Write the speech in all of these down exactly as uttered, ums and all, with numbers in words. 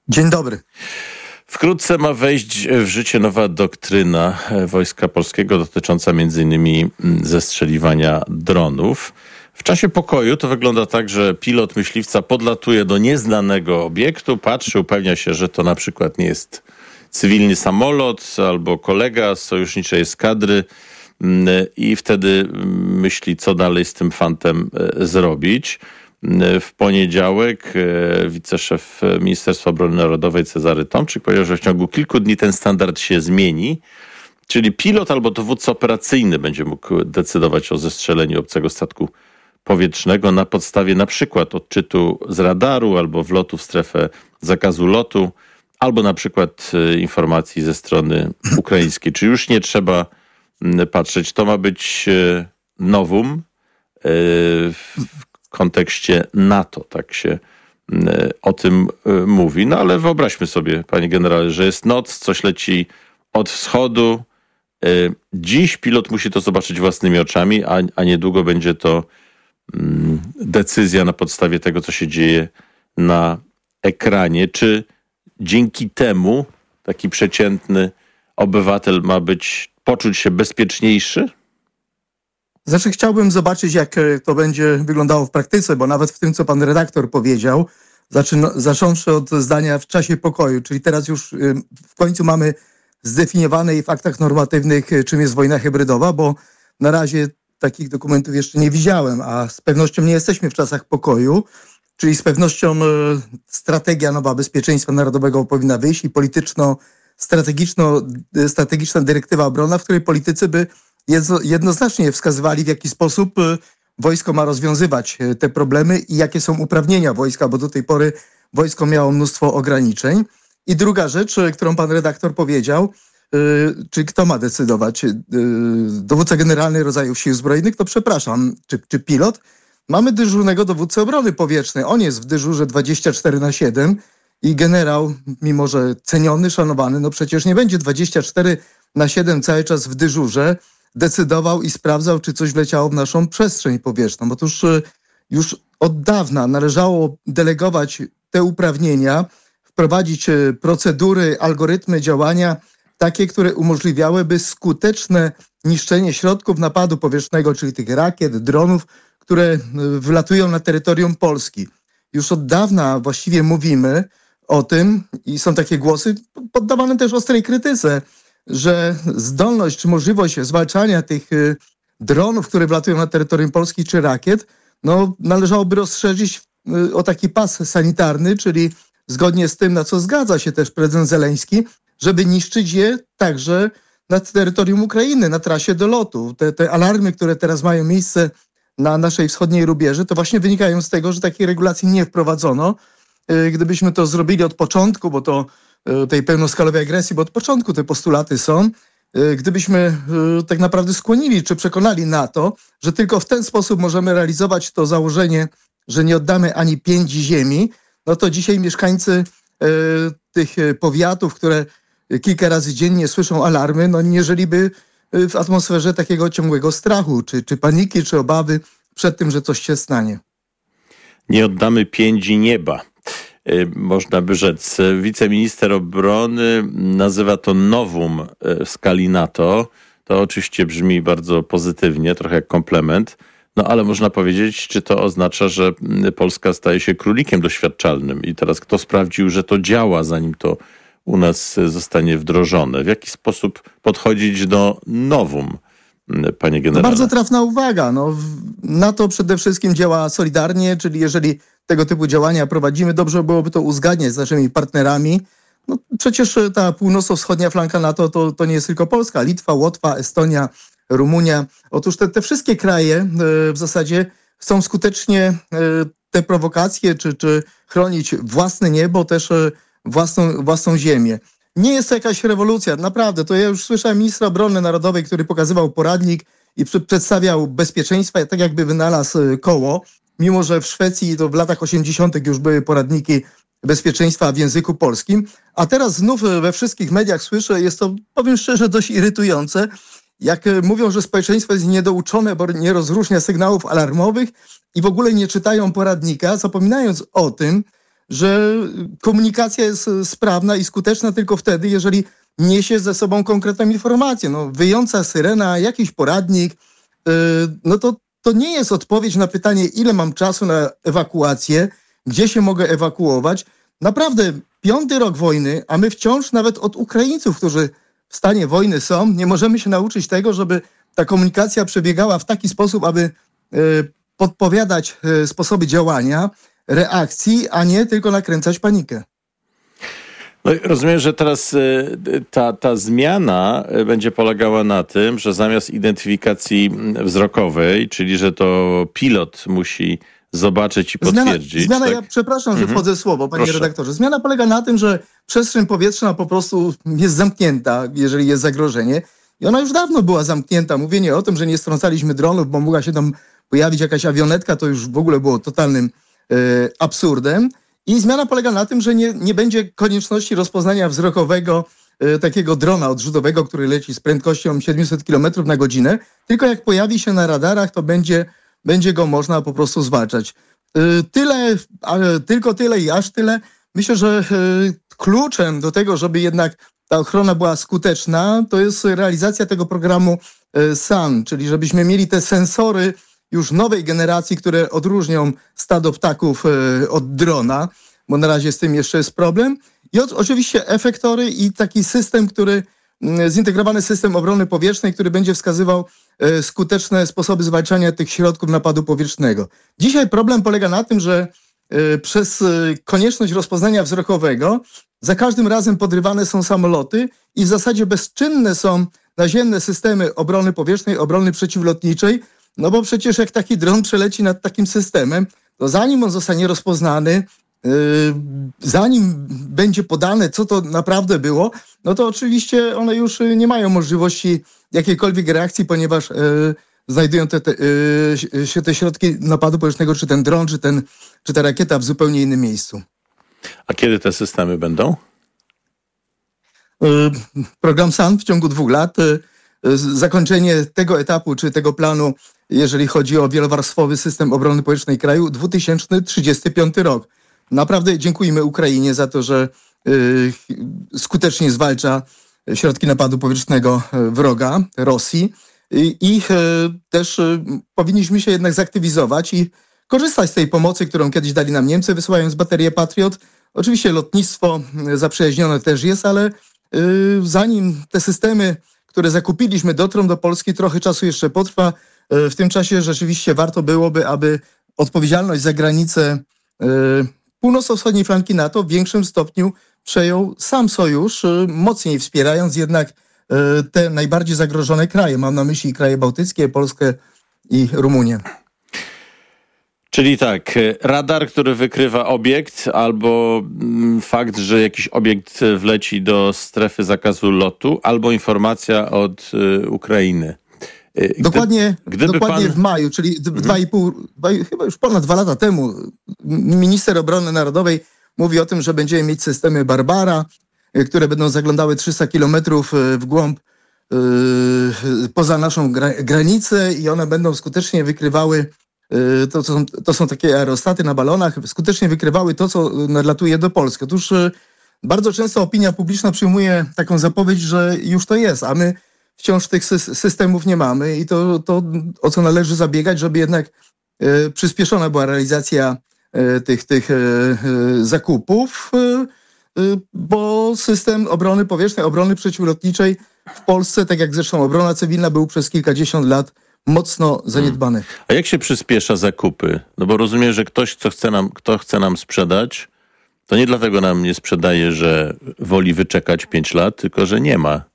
Dzień dobry. Wkrótce ma wejść w życie nowa doktryna Wojska Polskiego dotycząca między innymi zestrzeliwania dronów. W czasie pokoju to wygląda tak, że pilot myśliwca podlatuje do nieznanego obiektu, patrzy, upewnia się, że to na przykład nie jest cywilny samolot albo kolega z sojuszniczej eskadry i wtedy myśli, co dalej z tym fantem zrobić. W poniedziałek wiceszef Ministerstwa Obrony Narodowej Cezary Tomczyk powiedział, że w ciągu kilku dni ten standard się zmieni, czyli pilot albo dowódca operacyjny będzie mógł decydować o zestrzeleniu obcego statku powietrznego na podstawie na przykład odczytu z radaru albo wlotu w strefę zakazu lotu, albo na przykład informacji ze strony ukraińskiej. Czy już nie trzeba patrzeć, to ma być novum w kontekście NATO, tak się o tym mówi. No ale wyobraźmy sobie, panie generale, że jest noc, coś leci od wschodu. Dziś pilot musi to zobaczyć własnymi oczami, a, a niedługo będzie to mm, decyzja na podstawie tego, co się dzieje na ekranie. Czy dzięki temu taki przeciętny obywatel ma być, poczuć się bezpieczniejszy? Znaczy chciałbym zobaczyć, jak to będzie wyglądało w praktyce, bo nawet w tym, co pan redaktor powiedział, zaczyna, zacząwszy od zdania w czasie pokoju, czyli teraz już w końcu mamy zdefiniowane w aktach normatywnych, czym jest wojna hybrydowa, bo na razie takich dokumentów jeszcze nie widziałem, a z pewnością nie jesteśmy w czasach pokoju, czyli z pewnością strategia nowa bezpieczeństwa narodowego powinna wyjść i polityczno-strategiczna dyrektywa obronna, w której politycy by jednoznacznie wskazywali, w jaki sposób wojsko ma rozwiązywać te problemy i jakie są uprawnienia wojska, bo do tej pory wojsko miało mnóstwo ograniczeń. I druga rzecz, którą pan redaktor powiedział, czy kto ma decydować? Dowódca generalny rodzajów sił zbrojnych? To przepraszam, czy, czy pilot? Mamy dyżurnego dowódcę obrony powietrznej. On jest w dyżurze dwadzieścia cztery na siedem i generał, mimo że ceniony, szanowany, no przecież nie będzie dwadzieścia cztery na siedem cały czas w dyżurze decydował i sprawdzał, czy coś wleciało w naszą przestrzeń powietrzną. Otóż już od dawna należało delegować te uprawnienia, wprowadzić procedury, algorytmy działania takie, które umożliwiałyby skuteczne niszczenie środków napadu powietrznego, czyli tych rakiet, dronów, które wlatują na terytorium Polski. Już od dawna właściwie mówimy o tym i są takie głosy poddawane też ostrej krytyce, że zdolność czy możliwość zwalczania tych dronów, które wlatują na terytorium Polski, czy rakiet, no należałoby rozszerzyć o taki pas sanitarny, czyli zgodnie z tym, na co zgadza się też prezydent Zeleński, żeby niszczyć je także na terytorium Ukrainy, na trasie do lotu. Te, te alarmy, które teraz mają miejsce na naszej wschodniej rubieży, to właśnie wynikają z tego, że takiej regulacji nie wprowadzono. Gdybyśmy to zrobili od początku, bo to tej pełnoskalowej agresji, bo od początku te postulaty są, gdybyśmy tak naprawdę skłonili czy przekonali na to, że tylko w ten sposób możemy realizować to założenie, że nie oddamy ani piędzi ziemi, no to dzisiaj mieszkańcy tych powiatów, które kilka razy dziennie słyszą alarmy, no nie żyliby w atmosferze takiego ciągłego strachu, czy, czy paniki, czy obawy przed tym, że coś się stanie. Nie oddamy piędzi nieba, można by rzec. Wiceminister obrony nazywa to novum w skali NATO. To oczywiście brzmi bardzo pozytywnie, trochę jak komplement. No ale można powiedzieć, czy to oznacza, że Polska staje się królikiem doświadczalnym i teraz kto sprawdził, że to działa, zanim to u nas zostanie wdrożone? W jaki sposób podchodzić do novum, panie generale? No bardzo trafna uwaga. No, NATO przede wszystkim działa solidarnie, czyli jeżeli tego typu działania prowadzimy, dobrze byłoby to uzgadniać z naszymi partnerami. No, przecież ta północno-wschodnia flanka NATO to, to nie jest tylko Polska. Litwa, Łotwa, Estonia, Rumunia. Otóż te, te wszystkie kraje w zasadzie chcą skutecznie te prowokacje, czy, czy chronić własne niebo, też własną, własną ziemię. Nie jest to jakaś rewolucja, naprawdę. To ja już słyszałem ministra obrony narodowej, który pokazywał poradnik i przedstawiał bezpieczeństwo, tak jakby wynalazł koło, mimo że w Szwecji to w latach osiemdziesiątych już były poradniki bezpieczeństwa w języku polskim, a teraz znów we wszystkich mediach słyszę, jest to, powiem szczerze, dość irytujące, jak mówią, że społeczeństwo jest niedouczone, bo nie rozróżnia sygnałów alarmowych i w ogóle nie czytają poradnika, zapominając o tym, że komunikacja jest sprawna i skuteczna tylko wtedy, jeżeli niesie ze sobą konkretną informację. No, wyjąca syrena, jakiś poradnik, yy, no to, to nie jest odpowiedź na pytanie, ile mam czasu na ewakuację, gdzie się mogę ewakuować. Naprawdę, piąty rok wojny, a my wciąż nawet od Ukraińców, którzy w stanie wojny są, nie możemy się nauczyć tego, żeby ta komunikacja przebiegała w taki sposób, aby yy, podpowiadać yy, sposoby działania, reakcji, a nie tylko nakręcać panikę. No, rozumiem, że teraz ta, ta zmiana będzie polegała na tym, że zamiast identyfikacji wzrokowej, czyli że to pilot musi zobaczyć i potwierdzić. Zmiana, zmiana tak? ja przepraszam, że mhm. wchodzę w słowo, panie Proszę. redaktorze. Zmiana polega na tym, że przestrzeń powietrzna po prostu jest zamknięta, jeżeli jest zagrożenie. I ona już dawno była zamknięta. Mówienie o tym, że nie strącaliśmy dronów, bo mogła się tam pojawić jakaś awionetka, to już w ogóle było totalnym e, absurdem. I zmiana polega na tym, że nie, nie będzie konieczności rozpoznania wzrokowego e, takiego drona odrzutowego, który leci z prędkością siedemset kilometrów na godzinę, tylko jak pojawi się na radarach, to będzie, będzie go można po prostu zwalczać. E, tyle, a, tylko tyle i aż tyle. Myślę, że e, kluczem do tego, żeby jednak ta ochrona była skuteczna, to jest realizacja tego programu e, S A N, czyli żebyśmy mieli te sensory już nowej generacji, które odróżnią stado ptaków e, od drona, bo na razie z tym jeszcze jest problem. I od, oczywiście efektory i taki system, który, m, zintegrowany system obrony powietrznej, który będzie wskazywał e, skuteczne sposoby zwalczania tych środków napadu powietrznego. Dzisiaj problem polega na tym, że e, przez e, konieczność rozpoznania wzrokowego za każdym razem podrywane są samoloty i w zasadzie bezczynne są naziemne systemy obrony powietrznej, obrony przeciwlotniczej, no bo przecież jak taki dron przeleci nad takim systemem, to zanim on zostanie rozpoznany, yy, zanim będzie podane, co to naprawdę było, no to oczywiście one już nie mają możliwości jakiejkolwiek reakcji, ponieważ yy, znajdują te, te, yy, się te środki napadu powietrznego, czy ten dron, czy, ten, czy ta rakieta w zupełnie innym miejscu. A kiedy te systemy będą? Yy, program S A N w ciągu dwóch lat, yy, zakończenie tego etapu, czy tego planu, jeżeli chodzi o wielowarstwowy system obrony powietrznej kraju, dwa tysiące trzydziesty piąty rok. Naprawdę dziękujemy Ukrainie za to, że y, skutecznie zwalcza środki napadu powietrznego wroga, Rosji. I, i y, też y, powinniśmy się jednak zaktywizować i korzystać z tej pomocy, którą kiedyś dali nam Niemcy, wysyłając baterię Patriot. Oczywiście lotnictwo zaprzyjaźnione też jest, ale y, zanim te systemy, które zakupiliśmy, dotrą do Polski, trochę czasu jeszcze potrwa. W tym czasie rzeczywiście warto byłoby, aby odpowiedzialność za granicę y, północno-wschodniej flanki NATO w większym stopniu przejął sam Sojusz, y, mocniej wspierając jednak y, te najbardziej zagrożone kraje. Mam na myśli kraje bałtyckie, Polskę i Rumunię. Czyli tak, radar, który wykrywa obiekt, albo fakt, że jakiś obiekt wleci do strefy zakazu lotu, albo informacja od y, Ukrainy. Gdy, dokładnie dokładnie pan... w maju, czyli mhm. dwa i pół, dwa, chyba już ponad dwa lata temu, minister obrony narodowej mówi o tym, że będziemy mieć systemy Barbara, które będą zaglądały trzysta kilometrów w głąb yy, poza naszą gra, granicę i one będą skutecznie wykrywały, yy, to, to, są, to są takie aerostaty na balonach, skutecznie wykrywały to, co nadlatuje do Polski. Otóż yy, bardzo często opinia publiczna przyjmuje taką zapowiedź, że już to jest, a my wciąż tych systemów nie mamy i to, to o co należy zabiegać, żeby jednak e, przyspieszona była realizacja e, tych, tych e, e, zakupów, e, bo system obrony powietrznej, obrony przeciwlotniczej w Polsce, tak jak zresztą obrona cywilna, był przez kilkadziesiąt lat mocno zaniedbany. Hmm. A jak się przyspiesza zakupy? No bo rozumiem, że ktoś, kto chce nam, kto chce nam sprzedać, to nie dlatego nam nie sprzedaje, że woli wyczekać pięć lat, tylko że nie ma.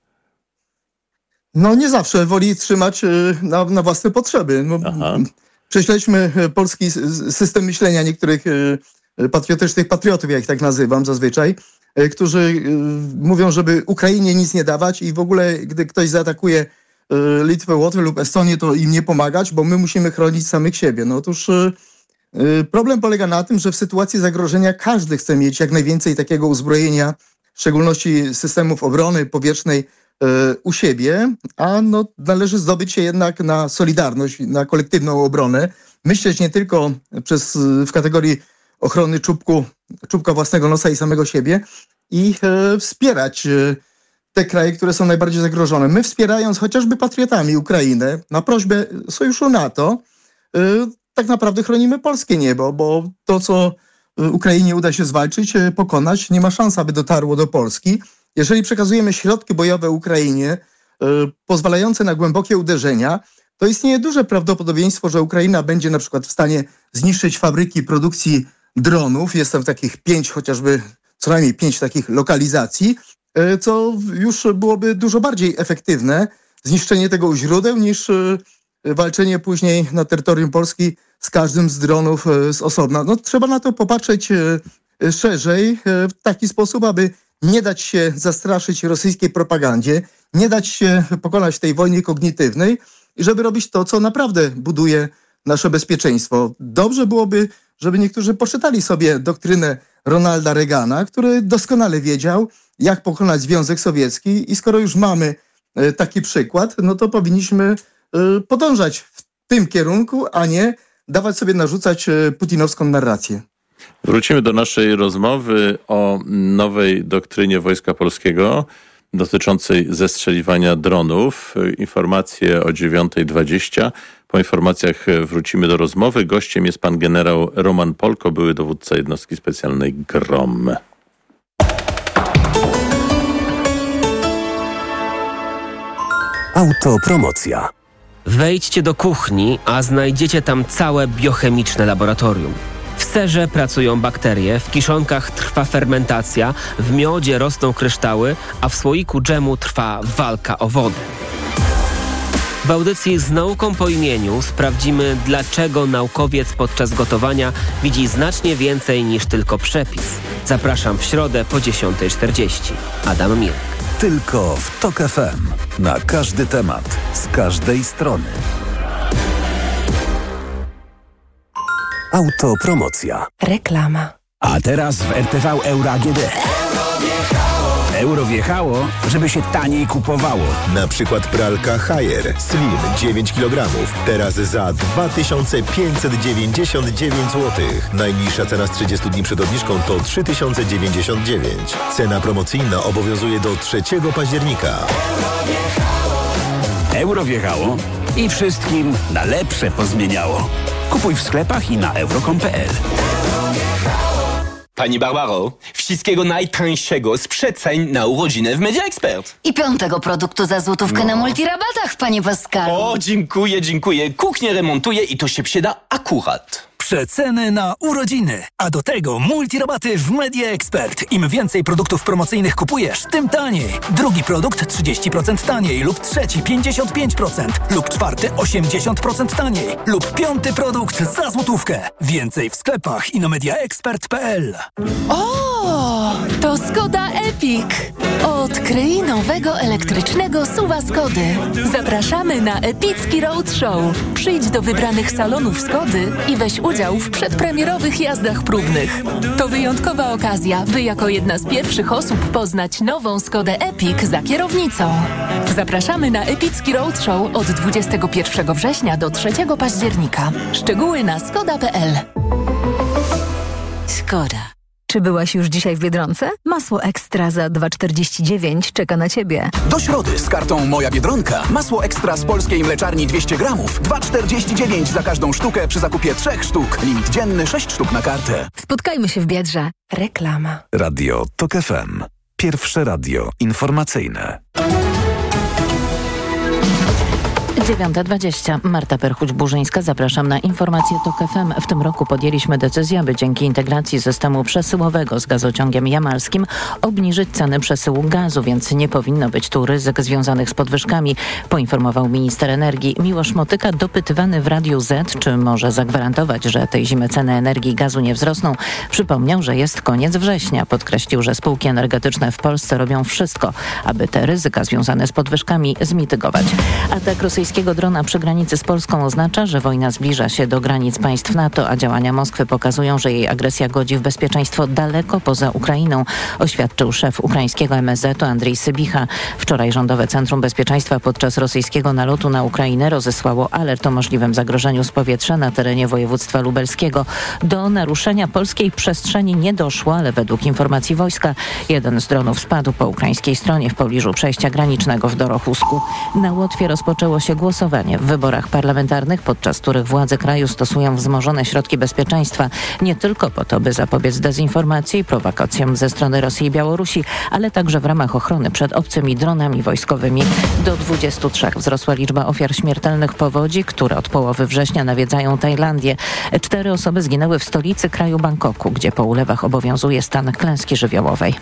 No nie zawsze woli trzymać na, na własne potrzeby. No, prześledźmy polski system myślenia niektórych patriotycznych patriotów, ja ich tak nazywam zazwyczaj, którzy mówią, żeby Ukrainie nic nie dawać i w ogóle gdy ktoś zaatakuje Litwę, Łotwę lub Estonię, to im nie pomagać, bo my musimy chronić samych siebie. No otóż problem polega na tym, że w sytuacji zagrożenia każdy chce mieć jak najwięcej takiego uzbrojenia, w szczególności systemów obrony powietrznej u siebie, a no, należy zdobyć się jednak na solidarność, na kolektywną obronę. Myśleć nie tylko przez, w kategorii ochrony czubku, czubka własnego nosa i samego siebie i e, wspierać e, te kraje, które są najbardziej zagrożone. My wspierając chociażby patriotami Ukrainę na prośbę Sojuszu NATO, e, tak naprawdę chronimy polskie niebo, bo to, co Ukrainie uda się zwalczyć, e, pokonać, nie ma szans, aby dotarło do Polski. Jeżeli przekazujemy środki bojowe Ukrainie, e, pozwalające na głębokie uderzenia, to istnieje duże prawdopodobieństwo, że Ukraina będzie na przykład w stanie zniszczyć fabryki produkcji dronów. Jest tam takich pięć, chociażby co najmniej pięć takich lokalizacji, co już byłoby dużo bardziej efektywne zniszczenie tego u źródeł niż walczenie później na terytorium Polski z każdym z dronów z osobna. No, trzeba na to popatrzeć szerzej w taki sposób, aby nie dać się zastraszyć rosyjskiej propagandzie, nie dać się pokonać tej wojnie kognitywnej i żeby robić to, co naprawdę buduje nasze bezpieczeństwo. Dobrze byłoby, żeby niektórzy poczytali sobie doktrynę Ronalda Reagana, który doskonale wiedział, jak pokonać Związek Sowiecki i skoro już mamy taki przykład, no to powinniśmy podążać w tym kierunku, a nie dawać sobie narzucać putinowską narrację. Wrócimy do naszej rozmowy o nowej doktrynie Wojska Polskiego dotyczącej zestrzeliwania dronów. Informacje o dziewiąta dwadzieścia. Po informacjach wrócimy do rozmowy. Gościem jest pan generał Roman Polko, były dowódca jednostki specjalnej GROM. Autopromocja. Wejdźcie do kuchni, a znajdziecie tam całe biochemiczne laboratorium. W serze pracują bakterie, w kiszonkach trwa fermentacja, w miodzie rosną kryształy, a w słoiku dżemu trwa walka o wodę. W audycji Z nauką po imieniu sprawdzimy, dlaczego naukowiec podczas gotowania widzi znacznie więcej niż tylko przepis. Zapraszam w środę po dziesiąta czterdzieści. Adam Mirek. Tylko w TOK F M. Na każdy temat, z każdej strony. Autopromocja. Reklama. A teraz w R T V Euro A G D. Euro wjechało, żeby się taniej kupowało. Na przykład pralka Haier Slim dziewięć kilogramów. Teraz za dwa tysiące pięćset dziewięćdziesiąt dziewięć złotych. Najniższa cena z trzydziestu dni przed obniżką to trzy tysiące dziewięćdziesiąt dziewięć. Cena promocyjna obowiązuje do trzeciego października. Euro wjechało i wszystkim na lepsze pozmieniało. Kupuj w sklepach i na euro kropka com kropka p l. Pani Barbaro, wszystkiego najtańszego z przeceń na urodziny w Media Expert. I piątego produktu za złotówkę no. na multirabatach, panie Pascalu. O, dziękuję, dziękuję. Kuchnię remontuję i to się przyda akurat. Przeceny na urodziny, a do tego multirabaty w Media Expert. Im więcej produktów promocyjnych kupujesz, tym taniej. Drugi produkt trzydzieści procent taniej lub trzeci pięćdziesiąt pięć procent lub czwarty osiemdziesiąt procent taniej lub piąty produkt za złotówkę. Więcej w sklepach i na mediaexpert kropka p l. O, to Skoda Epic. Odkryj nowego elektrycznego suwa Skody. Zapraszamy na epicki roadshow. Przyjdź do wybranych salonów Skody i weź udział w przedpremierowych jazdach próbnych. To wyjątkowa okazja, by jako jedna z pierwszych osób poznać nową Skodę Epic za kierownicą. Zapraszamy na epicki roadshow od dwudziestego pierwszego września do trzeciego października. Szczegóły na skoda kropka p l. Skoda. Czy byłaś już dzisiaj w Biedronce? Masło Ekstra za dwa czterdzieści dziewięć czeka na Ciebie. Do środy z kartą Moja Biedronka. Masło Ekstra z polskiej mleczarni dwieście gramów. dwa czterdzieści dziewięć za każdą sztukę przy zakupie trzech sztuk. Limit dzienny sześć sztuk na kartę. Spotkajmy się w Biedrze. Reklama. Radio TOK F M. Pierwsze radio informacyjne. dziewiąta dwadzieścia. Marta Perchuć-Burzyńska. Zapraszam na informacje TOK F M. W tym roku podjęliśmy decyzję, aby dzięki integracji systemu przesyłowego z gazociągiem jamalskim obniżyć ceny przesyłu gazu, więc nie powinno być tu ryzyk związanych z podwyżkami, poinformował minister energii Miłosz Motyka. Dopytywany w Radiu Z, czy może zagwarantować, że tej zimy ceny energii i gazu nie wzrosną, przypomniał, że jest koniec września. Podkreślił, że spółki energetyczne w Polsce robią wszystko, aby te ryzyka związane z podwyżkami zmitygować. Atak rosyjskiego rosyjskiego drona przy granicy z Polską oznacza, że wojna zbliża się do granic państw NATO, a działania Moskwy pokazują, że jej agresja godzi w bezpieczeństwo daleko poza Ukrainą, oświadczył szef ukraińskiego M S Z-u Andrii Sybicha. Wczoraj Rządowe Centrum Bezpieczeństwa podczas rosyjskiego nalotu na Ukrainę rozesłało alert o możliwym zagrożeniu z powietrza na terenie województwa lubelskiego. Do naruszenia polskiej przestrzeni nie doszło, ale według informacji wojska jeden z dronów spadł po ukraińskiej stronie w pobliżu przejścia granicznego w Dorochusku. Na Łotwie rozpoczęło się głosowanie w wyborach parlamentarnych, podczas których władze kraju stosują wzmożone środki bezpieczeństwa. Nie tylko po to, by zapobiec dezinformacji i prowokacjom ze strony Rosji i Białorusi, ale także w ramach ochrony przed obcymi dronami wojskowymi. Do dwudziestu trzech wzrosła liczba ofiar śmiertelnych powodzi, które od połowy września nawiedzają Tajlandię. Cztery osoby zginęły w stolicy kraju Bangkoku, gdzie po ulewach obowiązuje stan klęski żywiołowej.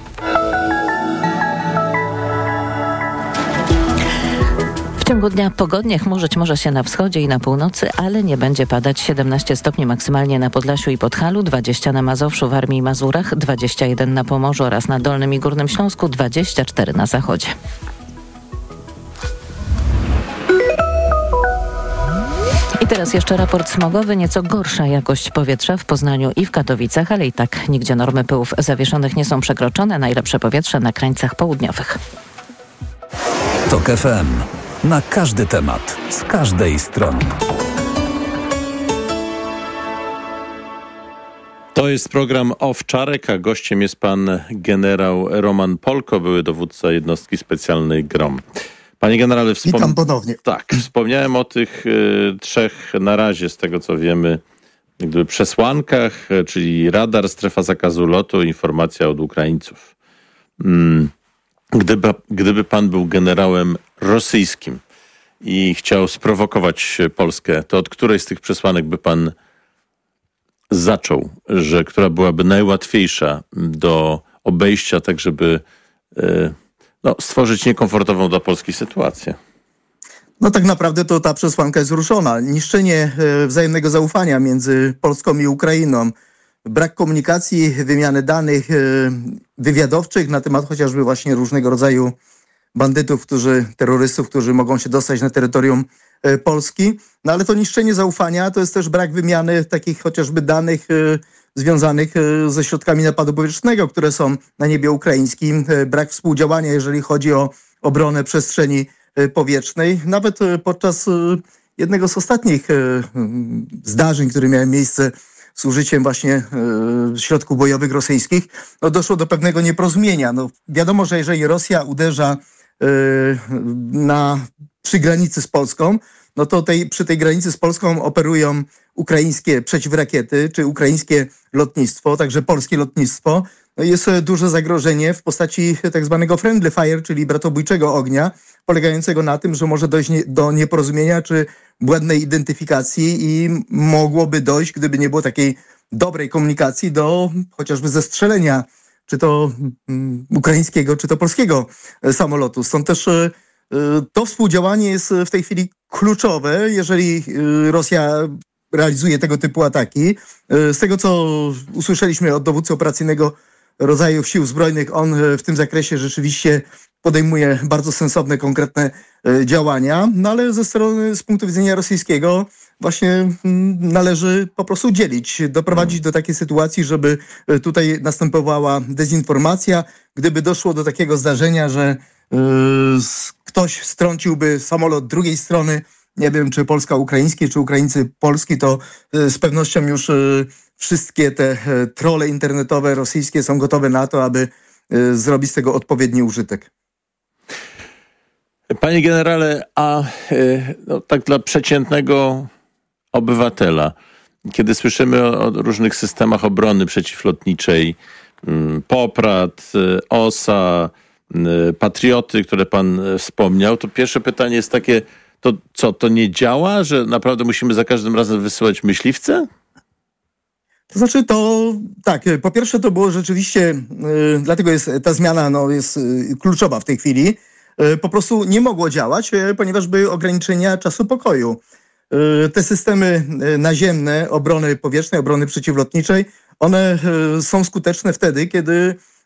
W ciągu dnia pogodnie chmurzyć może się na wschodzie i na północy, ale nie będzie padać. siedemnaście stopni maksymalnie na Podlasiu i Podhalu, dwadzieścia na Mazowszu, Warmii i Mazurach, dwadzieścia jeden na Pomorzu oraz na Dolnym i Górnym Śląsku, dwadzieścia cztery na zachodzie. I teraz jeszcze raport smogowy. Nieco gorsza jakość powietrza w Poznaniu i w Katowicach, ale i tak nigdzie normy pyłów zawieszonych nie są przekroczone. Najlepsze powietrze na krańcach południowych. TOK F M. Na każdy temat, z każdej strony. To jest program Owczarek, a gościem jest pan generał Roman Polko, były dowódca jednostki specjalnej GROM. Panie generale, wspom... Witam ponownie. Tak, wspomniałem o tych y, trzech na razie, z tego co wiemy, jak gdyby przesłankach, czyli radar, strefa zakazu lotu, informacja od Ukraińców. Mm. Gdyby, gdyby pan był generałem rosyjskim i chciał sprowokować Polskę, to od której z tych przesłanek by pan zaczął, że która byłaby najłatwiejsza do obejścia, tak żeby y, no, stworzyć niekomfortową dla Polski sytuację? No tak naprawdę to ta przesłanka jest ruszona. Niszczenie wzajemnego zaufania między Polską i Ukrainą, brak komunikacji, wymiany danych wywiadowczych na temat chociażby właśnie różnego rodzaju bandytów, którzy, terrorystów, którzy mogą się dostać na terytorium Polski. No ale to niszczenie zaufania to jest też brak wymiany takich chociażby danych związanych ze środkami napadu powietrznego, które są na niebie ukraińskim. Brak współdziałania, jeżeli chodzi o obronę przestrzeni powietrznej. Nawet podczas jednego z ostatnich zdarzeń, które miały miejsce z użyciem właśnie środków bojowych rosyjskich, no doszło do pewnego nieporozumienia. No wiadomo, że jeżeli Rosja uderza na, przy granicy z Polską, no to tej, przy tej granicy z Polską operują ukraińskie przeciwrakiety, czy ukraińskie lotnictwo, także polskie lotnictwo. No jest duże zagrożenie w postaci tak zwanego friendly fire, czyli bratobójczego ognia, polegającego na tym, że może dojść nie, do nieporozumienia czy błędnej identyfikacji i mogłoby dojść, gdyby nie było takiej dobrej komunikacji, do chociażby zestrzelenia czy to um, ukraińskiego, czy to polskiego samolotu. Stąd też y, to współdziałanie jest w tej chwili kluczowe, jeżeli y, Rosja realizuje tego typu ataki. Y, z tego, co usłyszeliśmy od dowódcy operacyjnego rodzajów sił zbrojnych, on w tym zakresie rzeczywiście podejmuje bardzo sensowne, konkretne działania, no ale ze strony, z punktu widzenia rosyjskiego właśnie należy po prostu dzielić, doprowadzić do takiej sytuacji, żeby tutaj następowała dezinformacja. Gdyby doszło do takiego zdarzenia, że yy, ktoś strąciłby samolot drugiej strony, nie wiem, czy Polska-ukraiński, czy Ukraińcy polski, to yy, z pewnością już yy, wszystkie te yy, trolle internetowe rosyjskie są gotowe na to, aby yy, zrobić z tego odpowiedni użytek. Panie generale, a yy, no, tak dla przeciętnego obywatela, kiedy słyszymy o, o różnych systemach obrony przeciwlotniczej, yy, Poprad, yy, OSA, yy, Patrioty, które pan wspomniał, to pierwsze pytanie jest takie, to co, to nie działa, że naprawdę musimy za każdym razem wysyłać myśliwce? To znaczy to, tak, po pierwsze to było rzeczywiście, yy, dlatego jest ta zmiana no, jest yy, kluczowa w tej chwili, yy, po prostu nie mogło działać, yy, ponieważ były ograniczenia czasu pokoju. Yy, te systemy yy, naziemne, obrony powietrznej, obrony przeciwlotniczej, one yy, są skuteczne wtedy, kiedy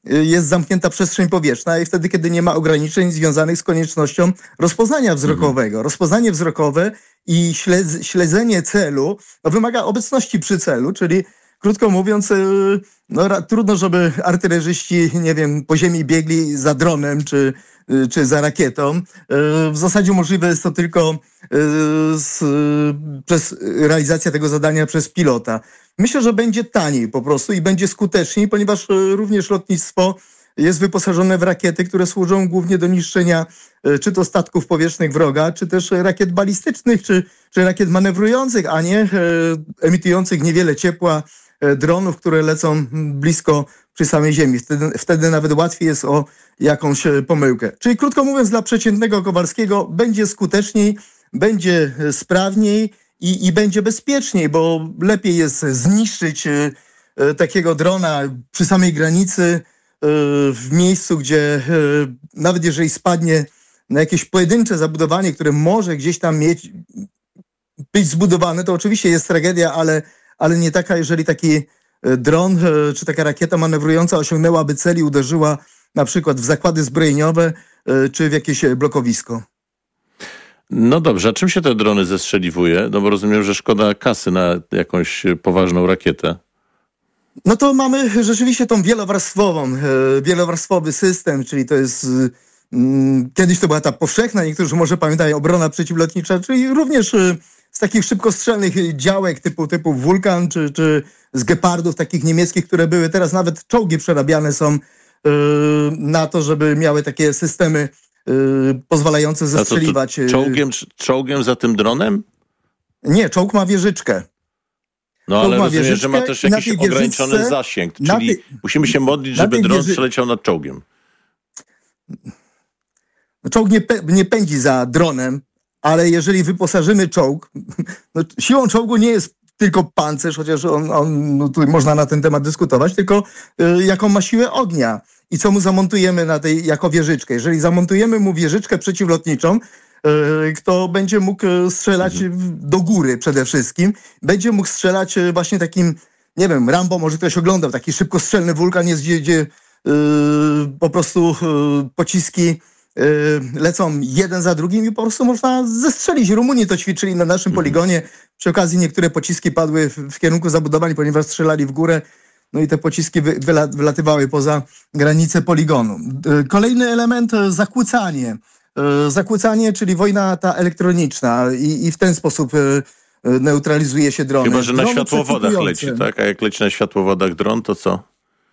jest zamknięta przestrzeń powietrzna i wtedy, kiedy nie ma ograniczeń związanych z koniecznością rozpoznania wzrokowego. Mhm. Rozpoznanie wzrokowe i śledz- śledzenie celu no, wymaga obecności przy celu, czyli krótko mówiąc, no, ra- trudno, żeby artylerzyści, nie wiem, po ziemi biegli za dronem czy, czy za rakietą. W zasadzie możliwe jest to tylko z, przez realizacja tego zadania przez pilota. Myślę, że będzie taniej po prostu i będzie skuteczniej, ponieważ również lotnictwo jest wyposażone w rakiety, które służą głównie do niszczenia czy to statków powietrznych wroga, czy też rakiet balistycznych, czy, czy rakiet manewrujących, a nie emitujących niewiele ciepła dronów, które lecą blisko przy samej ziemi. Wtedy, wtedy nawet łatwiej jest o jakąś pomyłkę. Czyli krótko mówiąc, dla przeciętnego Kowalskiego będzie skuteczniej, będzie sprawniej i, i będzie bezpieczniej, bo lepiej jest zniszczyć e, takiego drona przy samej granicy e, w miejscu, gdzie e, nawet jeżeli spadnie na jakieś pojedyncze zabudowanie, które może gdzieś tam mieć, być zbudowane, to oczywiście jest tragedia, ale ale nie taka, jeżeli taki dron czy taka rakieta manewrująca osiągnęłaby cel i uderzyła na przykład w zakłady zbrojeniowe czy w jakieś blokowisko. No dobrze, a czym się te drony zestrzeliwuje? No bo rozumiem, że szkoda kasy na jakąś poważną rakietę. No to mamy rzeczywiście tą wielowarstwową, wielowarstwowy system, czyli to jest... Kiedyś to była ta powszechna, niektórzy może pamiętają, obrona przeciwlotnicza, czyli również z takich szybkostrzelnych działek typu, typu Wulkan, czy, czy z Gepardów takich niemieckich, które były. Teraz nawet czołgi przerabiane są yy, na to, żeby miały takie systemy yy, pozwalające zestrzeliwać. A to, to czołgiem, czołgiem za tym dronem? Nie, czołg ma wieżyczkę. No ale rozumiem, że ma też jakiś ograniczony zasięg, czyli tej, musimy się modlić, żeby dron wieży... przeleciał nad czołgiem. Czołg nie, pe- nie pędzi za dronem, ale jeżeli wyposażymy czołg, no, siłą czołgu nie jest tylko pancerz, chociaż on, on no, tu można na ten temat dyskutować, tylko y, jaką ma siłę ognia i co mu zamontujemy na tej jako wieżyczkę. Jeżeli zamontujemy mu wieżyczkę przeciwlotniczą, y, kto będzie mógł strzelać mhm. do góry przede wszystkim, będzie mógł strzelać właśnie takim, nie wiem, Rambo, może ktoś oglądał, taki szybkostrzelny Wulkan jest, gdzie, gdzie y, po prostu y, pociski lecą jeden za drugim i po prostu można zestrzelić. Rumuni to ćwiczyli na naszym poligonie. Przy okazji niektóre pociski padły w, w kierunku zabudowań, ponieważ strzelali w górę. No i te pociski wy, wyla, wylatywały poza granice poligonu. Kolejny element, zakłócanie. Zakłócanie, czyli wojna ta elektroniczna i, i w ten sposób neutralizuje się drony. Chyba, że na światłowodach leci, tak? A jak leci na światłowodach dron, to co?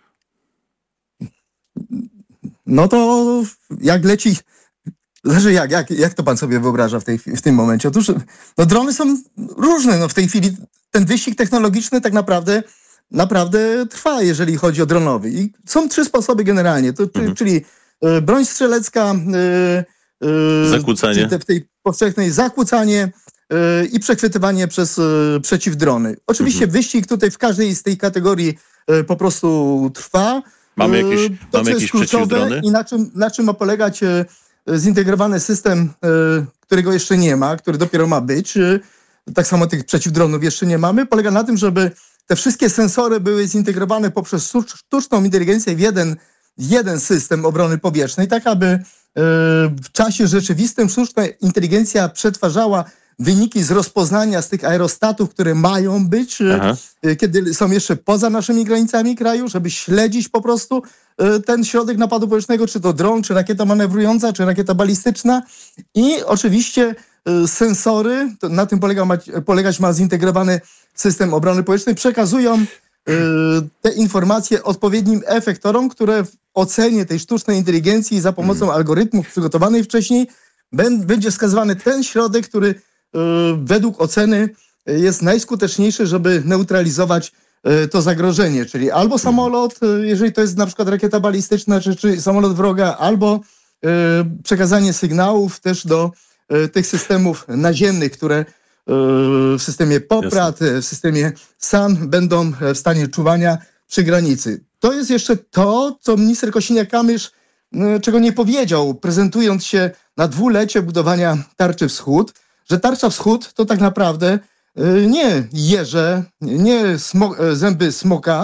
No to jak leci, zależy jak, jak, jak to pan sobie wyobraża w, tej, w tym momencie. Otóż no drony są różne. No w tej chwili ten wyścig technologiczny tak naprawdę naprawdę trwa, jeżeli chodzi o dronowy. I są trzy sposoby generalnie, to, mhm. czyli y, broń strzelecka, y, y, zakłócanie. Te, w tej powszechnej zakłócanie y, i przechwytywanie przez y, przeciwdrony. Oczywiście mhm. wyścig tutaj w każdej z tej kategorii y, po prostu trwa. Mamy jakieś, to, mamy jakieś przeciwdrony? I na czym, na czym ma polegać e, zintegrowany system, e, którego jeszcze nie ma, który dopiero ma być. E, tak samo tych przeciwdronów jeszcze nie mamy. Polega na tym, żeby te wszystkie sensory były zintegrowane poprzez sztuczną inteligencję w jeden, jeden system obrony powietrznej, tak aby e, w czasie rzeczywistym sztuczna inteligencja przetwarzała wyniki z rozpoznania z tych aerostatów, które mają być, Aha. kiedy są jeszcze poza naszymi granicami kraju, żeby śledzić po prostu ten środek napadu powietrznego, czy to dron, czy rakieta manewrująca, czy rakieta balistyczna. I oczywiście sensory, to na tym polega, ma, polegać ma zintegrowany system obrony powietrznej, przekazują te informacje odpowiednim efektorom, które w ocenie tej sztucznej inteligencji za pomocą hmm. algorytmów przygotowanej wcześniej będzie wskazywany ten środek, który według oceny jest najskuteczniejszy, żeby neutralizować to zagrożenie, czyli albo samolot, jeżeli to jest na przykład rakieta balistyczna, czy, czy samolot wroga, albo przekazanie sygnałów też do tych systemów naziemnych, które w systemie POPRAD, w systemie S A N będą w stanie czuwania przy granicy. To jest jeszcze to, co minister Kosiniak-Kamysz czego nie powiedział, prezentując się na dwulecie budowania Tarczy Wschód, że Tarcza Wschód to tak naprawdę nie jeże, nie smo- zęby smoka,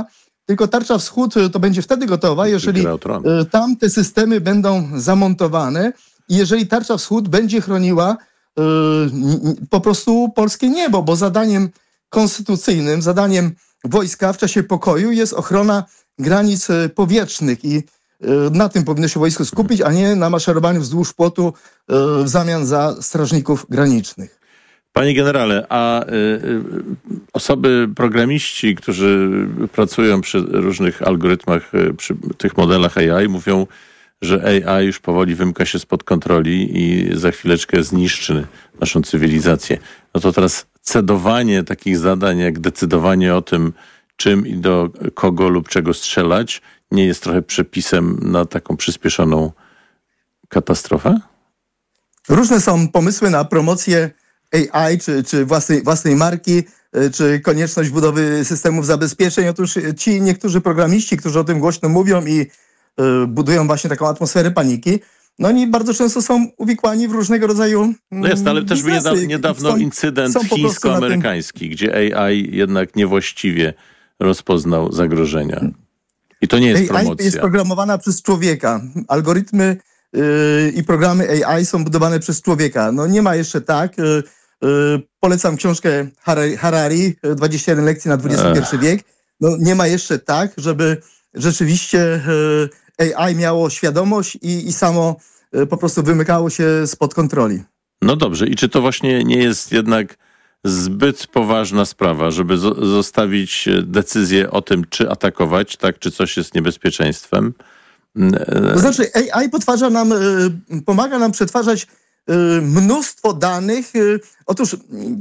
tylko tarcza wschód to będzie wtedy gotowa, jeżeli tam te systemy będą zamontowane i jeżeli tarcza wschód będzie chroniła po prostu polskie niebo, bo zadaniem konstytucyjnym, zadaniem wojska w czasie pokoju jest ochrona granic powietrznych i na tym powinno się wojsko skupić, a nie na maszerowaniu wzdłuż płotu w zamian za strażników granicznych. Panie generale, a y, y, osoby, programiści, którzy pracują przy różnych algorytmach, y, przy tych modelach A I, mówią, że A I już powoli wymyka się spod kontroli i za chwileczkę zniszczy naszą cywilizację. No to teraz cedowanie takich zadań, jak decydowanie o tym, czym i do kogo lub czego strzelać, nie jest trochę przepisem na taką przyspieszoną katastrofę? Różne są pomysły na promocję A I, czy, czy własnej, własnej marki, czy konieczność budowy systemów zabezpieczeń. Otóż ci niektórzy programiści, którzy o tym głośno mówią i y, budują właśnie taką atmosferę paniki, no oni bardzo często są uwikłani w różnego rodzaju mm, No jest, ale też był niedawno, niedawno są, incydent są chińsko-amerykański, tym... gdzie A I jednak niewłaściwie rozpoznał zagrożenia. I to nie jest promocja. A I jest programowana przez człowieka. Algorytmy yy, i programy A I są budowane przez człowieka. No nie ma jeszcze tak. Yy, yy, polecam książkę Harari, dwadzieścia jeden lekcji na dwudziesty pierwszy wiek. No nie ma jeszcze tak, żeby rzeczywiście yy, A I miało świadomość i, i samo yy, po prostu wymykało się spod kontroli. No dobrze. I czy to właśnie nie jest jednak zbyt poważna sprawa, żeby zostawić decyzję o tym, czy atakować, tak, czy coś jest niebezpieczeństwem? To znaczy A I podważa nam, pomaga nam przetwarzać mnóstwo danych. Otóż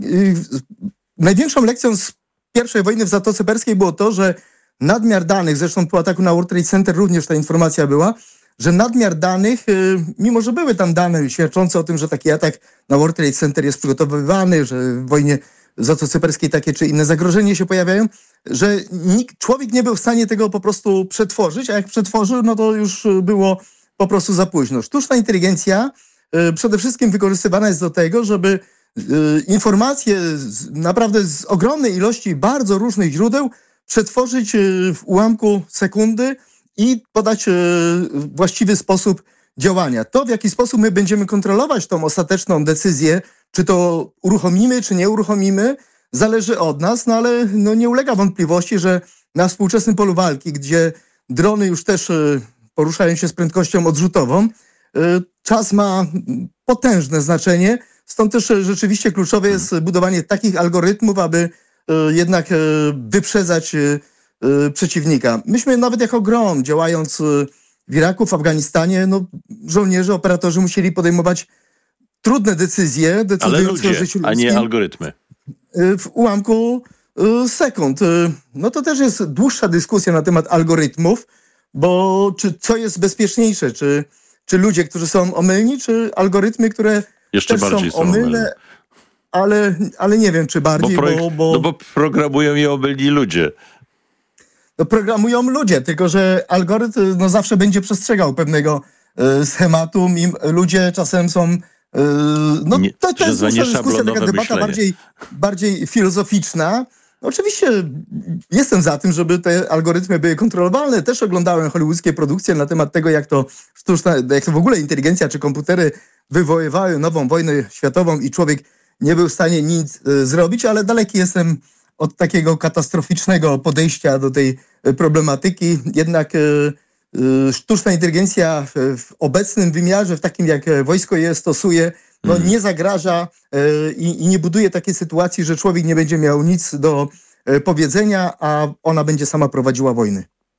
największą lekcją z pierwszej wojny w Zatoce Perskiej było to, że nadmiar danych, zresztą po ataku na World Trade Center również ta informacja była, że nadmiar danych, mimo że były tam dane świadczące o tym, że taki atak na World Trade Center jest przygotowywany, że w wojnie w Zatoce Perskiej takie czy inne zagrożenia się pojawiają, że nikt, człowiek nie był w stanie tego po prostu przetworzyć, a jak przetworzył, no to już było po prostu za późno. Sztuczna inteligencja przede wszystkim wykorzystywana jest do tego, żeby informacje z, naprawdę z ogromnej ilości bardzo różnych źródeł przetworzyć w ułamku sekundy i podać właściwy sposób działania. To, w jaki sposób my będziemy kontrolować tą ostateczną decyzję, czy to uruchomimy, czy nie uruchomimy, zależy od nas, no ale no nie ulega wątpliwości, że na współczesnym polu walki, gdzie drony już też poruszają się z prędkością odrzutową, czas ma potężne znaczenie, stąd też rzeczywiście kluczowe jest budowanie takich algorytmów, aby jednak wyprzedzać przeciwnika. Myśmy nawet jako GROM, działając w Iraku, w Afganistanie, no, żołnierze, operatorzy musieli podejmować trudne decyzje, decydując o życiu ludzkim, a nie algorytmy. W ułamku sekund. No to też jest dłuższa dyskusja na temat algorytmów, bo czy co jest bezpieczniejsze, czy, czy ludzie, którzy są omylni, czy algorytmy, które Jeszcze też bardziej są omylne, omylne. Ale, ale nie wiem, czy bardziej, bo, projekt, bo, bo... No bo programują je omylni ludzie. No programują ludzie, tylko że algorytm no, zawsze będzie przestrzegał pewnego y, schematu i ludzie czasem są... Y, no nie, to, to jest dyskusja, taka debata myślenie. bardziej, bardziej filozoficzna. Oczywiście jestem za tym, żeby te algorytmy były kontrolowalne. Też oglądałem hollywoodzkie produkcje na temat tego, jak to sztuczna, jak to w ogóle inteligencja czy komputery wywoływały nową wojnę światową i człowiek nie był w stanie nic y, zrobić, ale daleki jestem od takiego katastroficznego podejścia do tej problematyki. Jednak y, y, sztuczna inteligencja w, w obecnym wymiarze, w takim jak wojsko je stosuje, no nie zagraża y, i nie buduje takiej sytuacji, że człowiek nie będzie miał nic do y, powiedzenia, a ona będzie sama prowadziła wojny.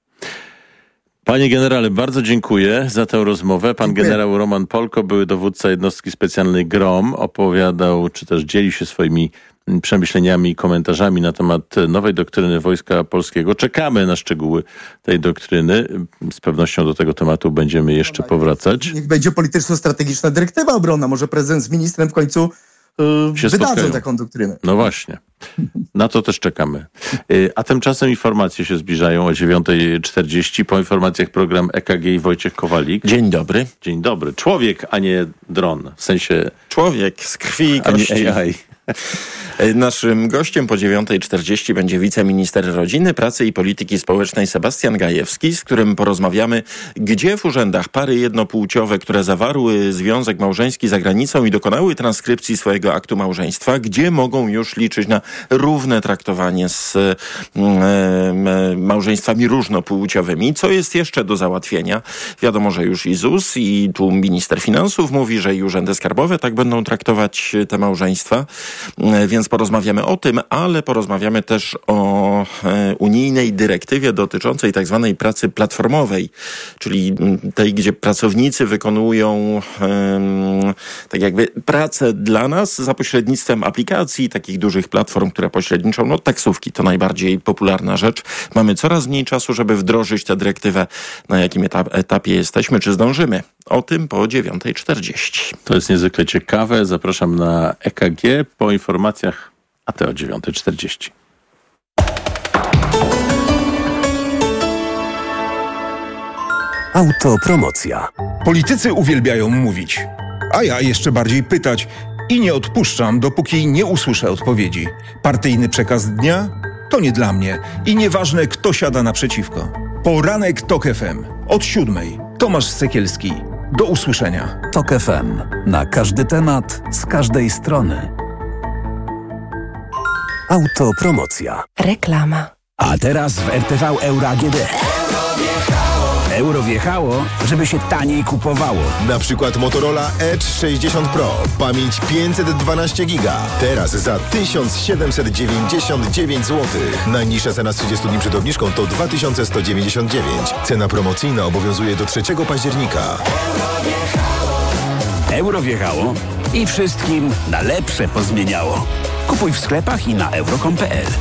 Panie generale, bardzo dziękuję za tę rozmowę. Pan dziękuję. Generał Roman Polko, były dowódca jednostki specjalnej GROM, opowiadał, czy też dzieli się swoimi przemyśleniami i komentarzami na temat nowej doktryny Wojska Polskiego. Czekamy na szczegóły tej doktryny. Z pewnością do tego tematu będziemy jeszcze no, powracać. Niech będzie polityczno-strategiczna dyrektywa obronna. Może prezydent z ministrem w końcu yy, się wydadzą spotkają. Taką doktrynę. No właśnie. Na to też czekamy. Yy, a tymczasem informacje się zbliżają o dziewiąta czterdzieści. Po informacjach program E K G i Wojciech Kowalik. Dzień dobry. Dzień dobry. Człowiek, a nie dron. W sensie... Człowiek z krwi i kości. A nie A I. Naszym gościem po dziewiątej czterdzieści będzie wiceminister rodziny, pracy i polityki społecznej Sebastian Gajewski, z którym porozmawiamy, gdzie w urzędach pary jednopłciowe, które zawarły związek małżeński za granicą i dokonały transkrypcji swojego aktu małżeństwa, gdzie mogą już liczyć na równe traktowanie z e, e, małżeństwami różnopłciowymi. Co jest jeszcze do załatwienia? Wiadomo, że już i ZUS, i tu minister finansów mówi, że i urzędy skarbowe tak będą traktować te małżeństwa, e, więc porozmawiamy o tym, ale porozmawiamy też o e, unijnej dyrektywie dotyczącej tak zwanej pracy platformowej, czyli tej, gdzie pracownicy wykonują e, tak jakby pracę dla nas za pośrednictwem aplikacji, takich dużych platform, które pośredniczą, no taksówki to najbardziej popularna rzecz. Mamy coraz mniej czasu, żeby wdrożyć tę dyrektywę. Na jakim etap, etapie jesteśmy, czy zdążymy? O tym po dziewiątej czterdzieści. To jest niezwykle ciekawe. Zapraszam na E K G po informacjach, a te o dziewiątej czterdzieści. Autopromocja. Politycy uwielbiają mówić, a ja jeszcze bardziej pytać i nie odpuszczam, dopóki nie usłyszę odpowiedzi. Partyjny przekaz dnia? To nie dla mnie i nieważne, kto siada naprzeciwko. Poranek TOK F M. Od siódmej. Tomasz Sekielski. Do usłyszenia. TOK F M. Na każdy temat, z każdej strony. Autopromocja. Reklama. A teraz w R T V Euro A G D. Euro wjechało, żeby się taniej kupowało. Na przykład Motorola Edge sześćdziesiąt Pro. Pamięć pięćset dwanaście giga. Teraz za tysiąc siedemset dziewięćdziesiąt dziewięć złotych. Najniższa cena z trzydziestu dni przed obniżką to dwa tysiące sto dziewięćdziesiąt dziewięć. Cena promocyjna obowiązuje do trzeciego października. Euro wjechało i wszystkim na lepsze pozmieniało. Kupuj w sklepach i na euro kropka com kropka p l.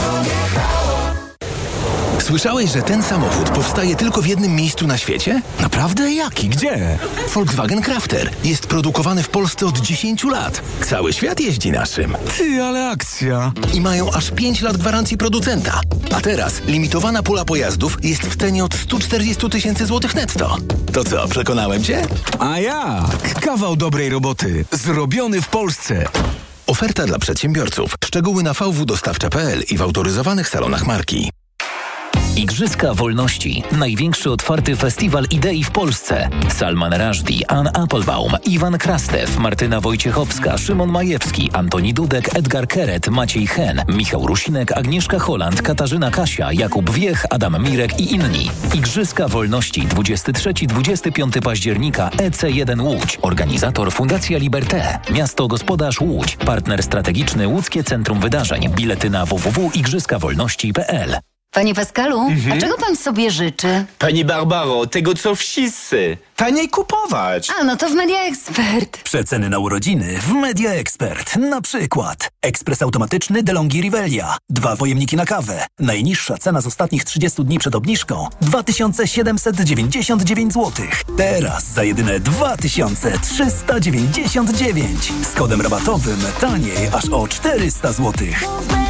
Słyszałeś, że ten samochód powstaje tylko w jednym miejscu na świecie? Naprawdę? Jaki? Gdzie? Volkswagen Crafter. Jest produkowany w Polsce od dziesięciu lat. Cały świat jeździ naszym. Ty, ale akcja. I mają aż pięć lat gwarancji producenta. A teraz limitowana pula pojazdów jest w cenie od stu czterdziestu tysięcy złotych netto. To co, przekonałem cię? A jak? Kawał dobrej roboty. Zrobiony w Polsce. Oferta dla przedsiębiorców. Szczegóły na v w dostawcza kropka p l i w autoryzowanych salonach marki. Igrzyska Wolności. Największy otwarty festiwal idei w Polsce. Salman Rushdie, Ann Applebaum, Iwan Krastew, Martyna Wojciechowska, Szymon Majewski, Antoni Dudek, Edgar Keret, Maciej Hen, Michał Rusinek, Agnieszka Holland, Katarzyna Kasia, Jakub Wiech, Adam Mirek i inni. Igrzyska Wolności dwudziestego trzeciego do dwudziestego piątego października E C jeden Łódź. Organizator Fundacja Liberté. Miasto Gospodarz Łódź. Partner strategiczny Łódzkie Centrum Wydarzeń. Bilety na w w w kropka igrzyska wolności kropka p l. Panie Pascalu, Mhm. a czego pan sobie życzy? Pani Barbaro, tego co wszyscy. Taniej kupować. A, no to w Media Expert. Przeceny na urodziny w Media Expert. Na przykład ekspres automatyczny DeLonghi Rivelia. Dwa pojemniki na kawę. Najniższa cena z ostatnich trzydziestu dni przed obniżką dwa tysiące siedemset dziewięćdziesiąt dziewięć złotych. Teraz za jedyne dwa tysiące trzysta dziewięćdziesiąt dziewięć. Z kodem rabatowym taniej aż o czterysta złotych.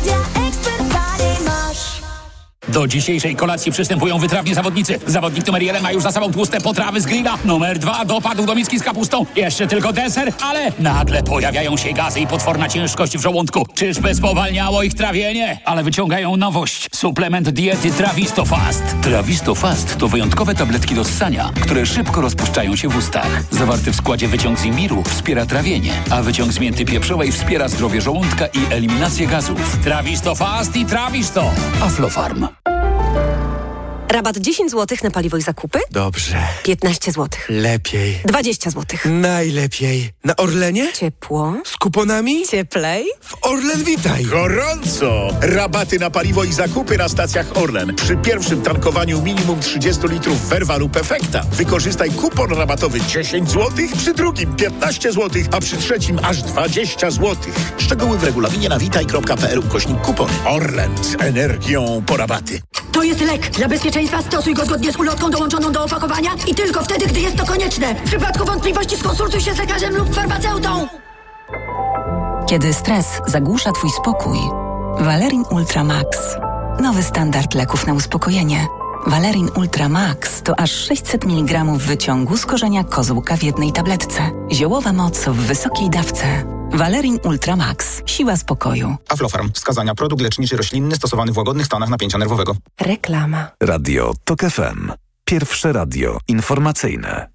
Do dzisiejszej kolacji przystępują wytrawni zawodnicy. Zawodnik numer jeden ma już za sobą tłuste potrawy z grilla. Numer dwa dopadł do miski z kapustą. Jeszcze tylko deser, ale nagle pojawiają się gazy i potworna ciężkość w żołądku. Czyżby spowalniało ich trawienie? Ale wyciągają nowość. Suplement diety Trawisto Fast. Trawisto Fast to wyjątkowe tabletki do ssania, które szybko rozpuszczają się w ustach. Zawarty w składzie wyciąg z imbiru wspiera trawienie, a wyciąg z mięty pieprzowej wspiera zdrowie żołądka i eliminację gazów. Trawisto Fast i Trawisto. Aflofarm. Rabat dziesięć złotych na paliwo i zakupy? Dobrze. piętnaście złotych. Lepiej. dwadzieścia złotych. Najlepiej. Na Orlenie? Ciepło. Z kuponami? Cieplej. W Orlen Witaj. Gorąco! Rabaty na paliwo i zakupy na stacjach Orlen. Przy pierwszym tankowaniu minimum trzydzieści litrów Verva lub Efekta. Wykorzystaj kupon rabatowy dziesięć złotych, przy drugim piętnaście złotych, a przy trzecim aż dwadzieścia złotych. Szczegóły w regulaminie na witaj kropka p l ukośnik kupony. Orlen z energią po rabaty. To jest lek. Dla bezpieczeństwa stosuj go zgodnie z ulotką dołączoną do opakowania i tylko wtedy, gdy jest to konieczne. W przypadku wątpliwości skonsultuj się z lekarzem lub farmaceutą. Kiedy stres zagłusza twój spokój, Valerin Ultra Max. Nowy standard leków na uspokojenie. Valerin Ultra Max to aż sześćset miligramów wyciągu z korzenia kozłka w jednej tabletce. Ziołowa moc w wysokiej dawce. Valerin Ultra Max. Siła spokoju. Aflofarm. Wskazania: produkt leczniczy roślinny stosowany w łagodnych stanach napięcia nerwowego. Reklama. Radio TOK F M. Pierwsze radio informacyjne.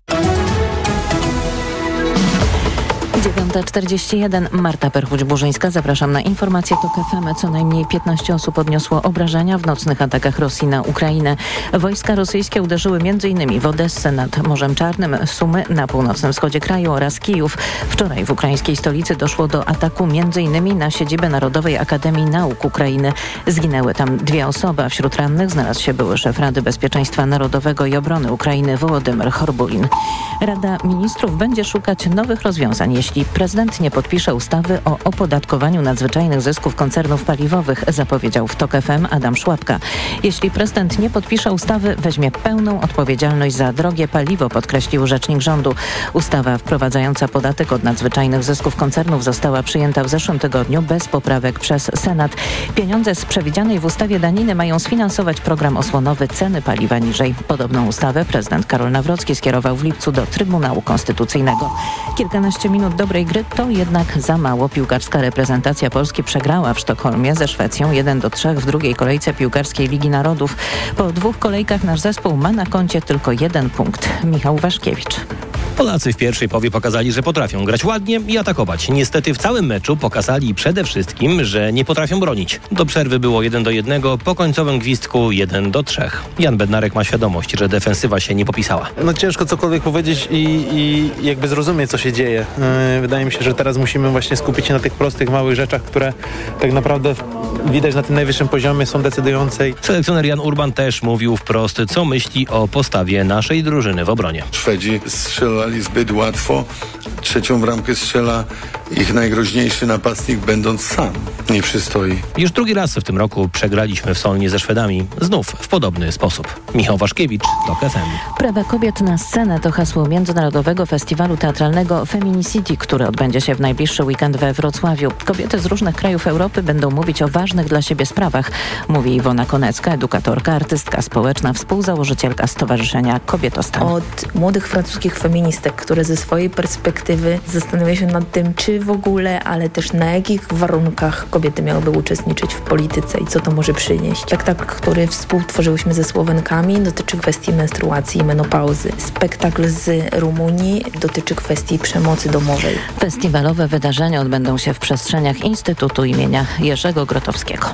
dziewiąta czterdzieści jeden. Marta Perchuć-Burzyńska. Zapraszam na informacje TOK F M. Co najmniej piętnaście osób odniosło obrażenia w nocnych atakach Rosji na Ukrainę. Wojska rosyjskie uderzyły m.in. w Odessę nad Morzem Czarnym, Sumy na północnym wschodzie kraju oraz Kijów. Wczoraj w ukraińskiej stolicy doszło do ataku m.in. na siedzibę Narodowej Akademii Nauk Ukrainy. Zginęły tam dwie osoby, a wśród rannych znalazł się były szef Rady Bezpieczeństwa Narodowego i Obrony Ukrainy Wołodymyr Horbulin. Rada Ministrów będzie szukać nowych rozwiązań, jeśli prezydent nie podpisze ustawy o opodatkowaniu nadzwyczajnych zysków koncernów paliwowych, zapowiedział w TOK F M Adam Szłapka. Jeśli prezydent nie podpisze ustawy, weźmie pełną odpowiedzialność za drogie paliwo, podkreślił rzecznik rządu. Ustawa wprowadzająca podatek od nadzwyczajnych zysków koncernów została przyjęta w zeszłym tygodniu bez poprawek przez Senat. Pieniądze z przewidzianej w ustawie daniny mają sfinansować program osłonowy Ceny paliwa niżej. Podobną ustawę prezydent Karol Nawrocki skierował w lipcu do Trybunału Konstytucyjnego. Kilkanaście minut dobrej gry to jednak za mało. Piłkarska reprezentacja Polski przegrała w Sztokholmie ze Szwecją jeden do trzech w drugiej kolejce piłkarskiej Ligi Narodów. Po dwóch kolejkach nasz zespół ma na koncie tylko jeden punkt. Michał Waszkiewicz. Polacy w pierwszej połowie pokazali, że potrafią grać ładnie i atakować. Niestety w całym meczu pokazali przede wszystkim, że nie potrafią bronić. Do przerwy było jeden do jednego, po końcowym gwizdku jeden do trzech. Jan Bednarek ma świadomość, że defensywa się nie popisała. No ciężko cokolwiek powiedzieć i, i jakby zrozumieć, co się dzieje. Yy, wydaje mi się, że teraz musimy właśnie skupić się na tych prostych, małych rzeczach, które tak naprawdę widać na tym najwyższym poziomie, są decydujące. Selekcjoner Jan Urban też mówił wprost, co myśli o postawie naszej drużyny w obronie. Szwedzi strzelali zbyt łatwo. Trzecią bramkę strzela ich najgroźniejszy napastnik, będąc sam. Nie przystoi. Już drugi raz w tym roku przegraliśmy w Solnie ze Szwedami. Znów w podobny sposób. Michał Waszkiewicz, TOK F M. Prawa kobiet na scenę to hasło Międzynarodowego Festiwalu Teatralnego Feminicity, który odbędzie się w najbliższy weekend we Wrocławiu. Kobiety z różnych krajów Europy będą mówić o ważnych dla siebie sprawach, mówi Iwona Konecka, edukatorka, artystka społeczna, współzałożycielka Stowarzyszenia Kobietostan. Od młodych francuskich feministek, które ze swojej perspektywy zastanawiają się nad tym, czy w ogóle, ale też na jakich warunkach kobiety miałyby uczestniczyć w polityce i co to może przynieść. Spektakl, który współtworzyłyśmy ze Słowenkami, dotyczy kwestii menstruacji i menopauzy. Spektakl z Rumunii dotyczy kwestii przemocy domowej. Festiwalowe wydarzenia odbędą się w przestrzeniach Instytutu imienia Jerzego Grotowskiego.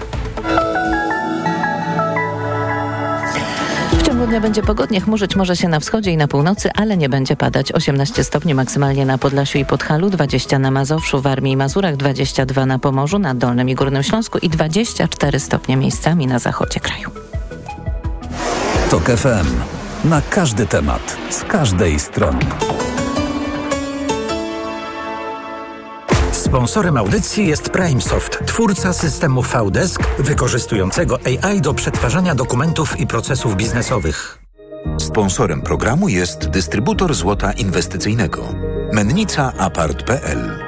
W ciągu dnia będzie pogodnie, chmurzyć może się na wschodzie i na północy, ale nie będzie padać. osiemnaście stopni maksymalnie na Podlasiu i Podhalu, dwadzieścia na Mazowszu, Warmii i Mazurach, dwadzieścia dwa na Pomorzu, na Dolnym i Górnym Śląsku i dwadzieścia cztery stopnie miejscami na zachodzie kraju. TOK F M. Na każdy temat, z każdej strony. Sponsorem audycji jest PrimeSoft, twórca systemu V-Desk wykorzystującego A I do przetwarzania dokumentów i procesów biznesowych. Sponsorem programu jest dystrybutor złota inwestycyjnego Mennica Apart kropka p l.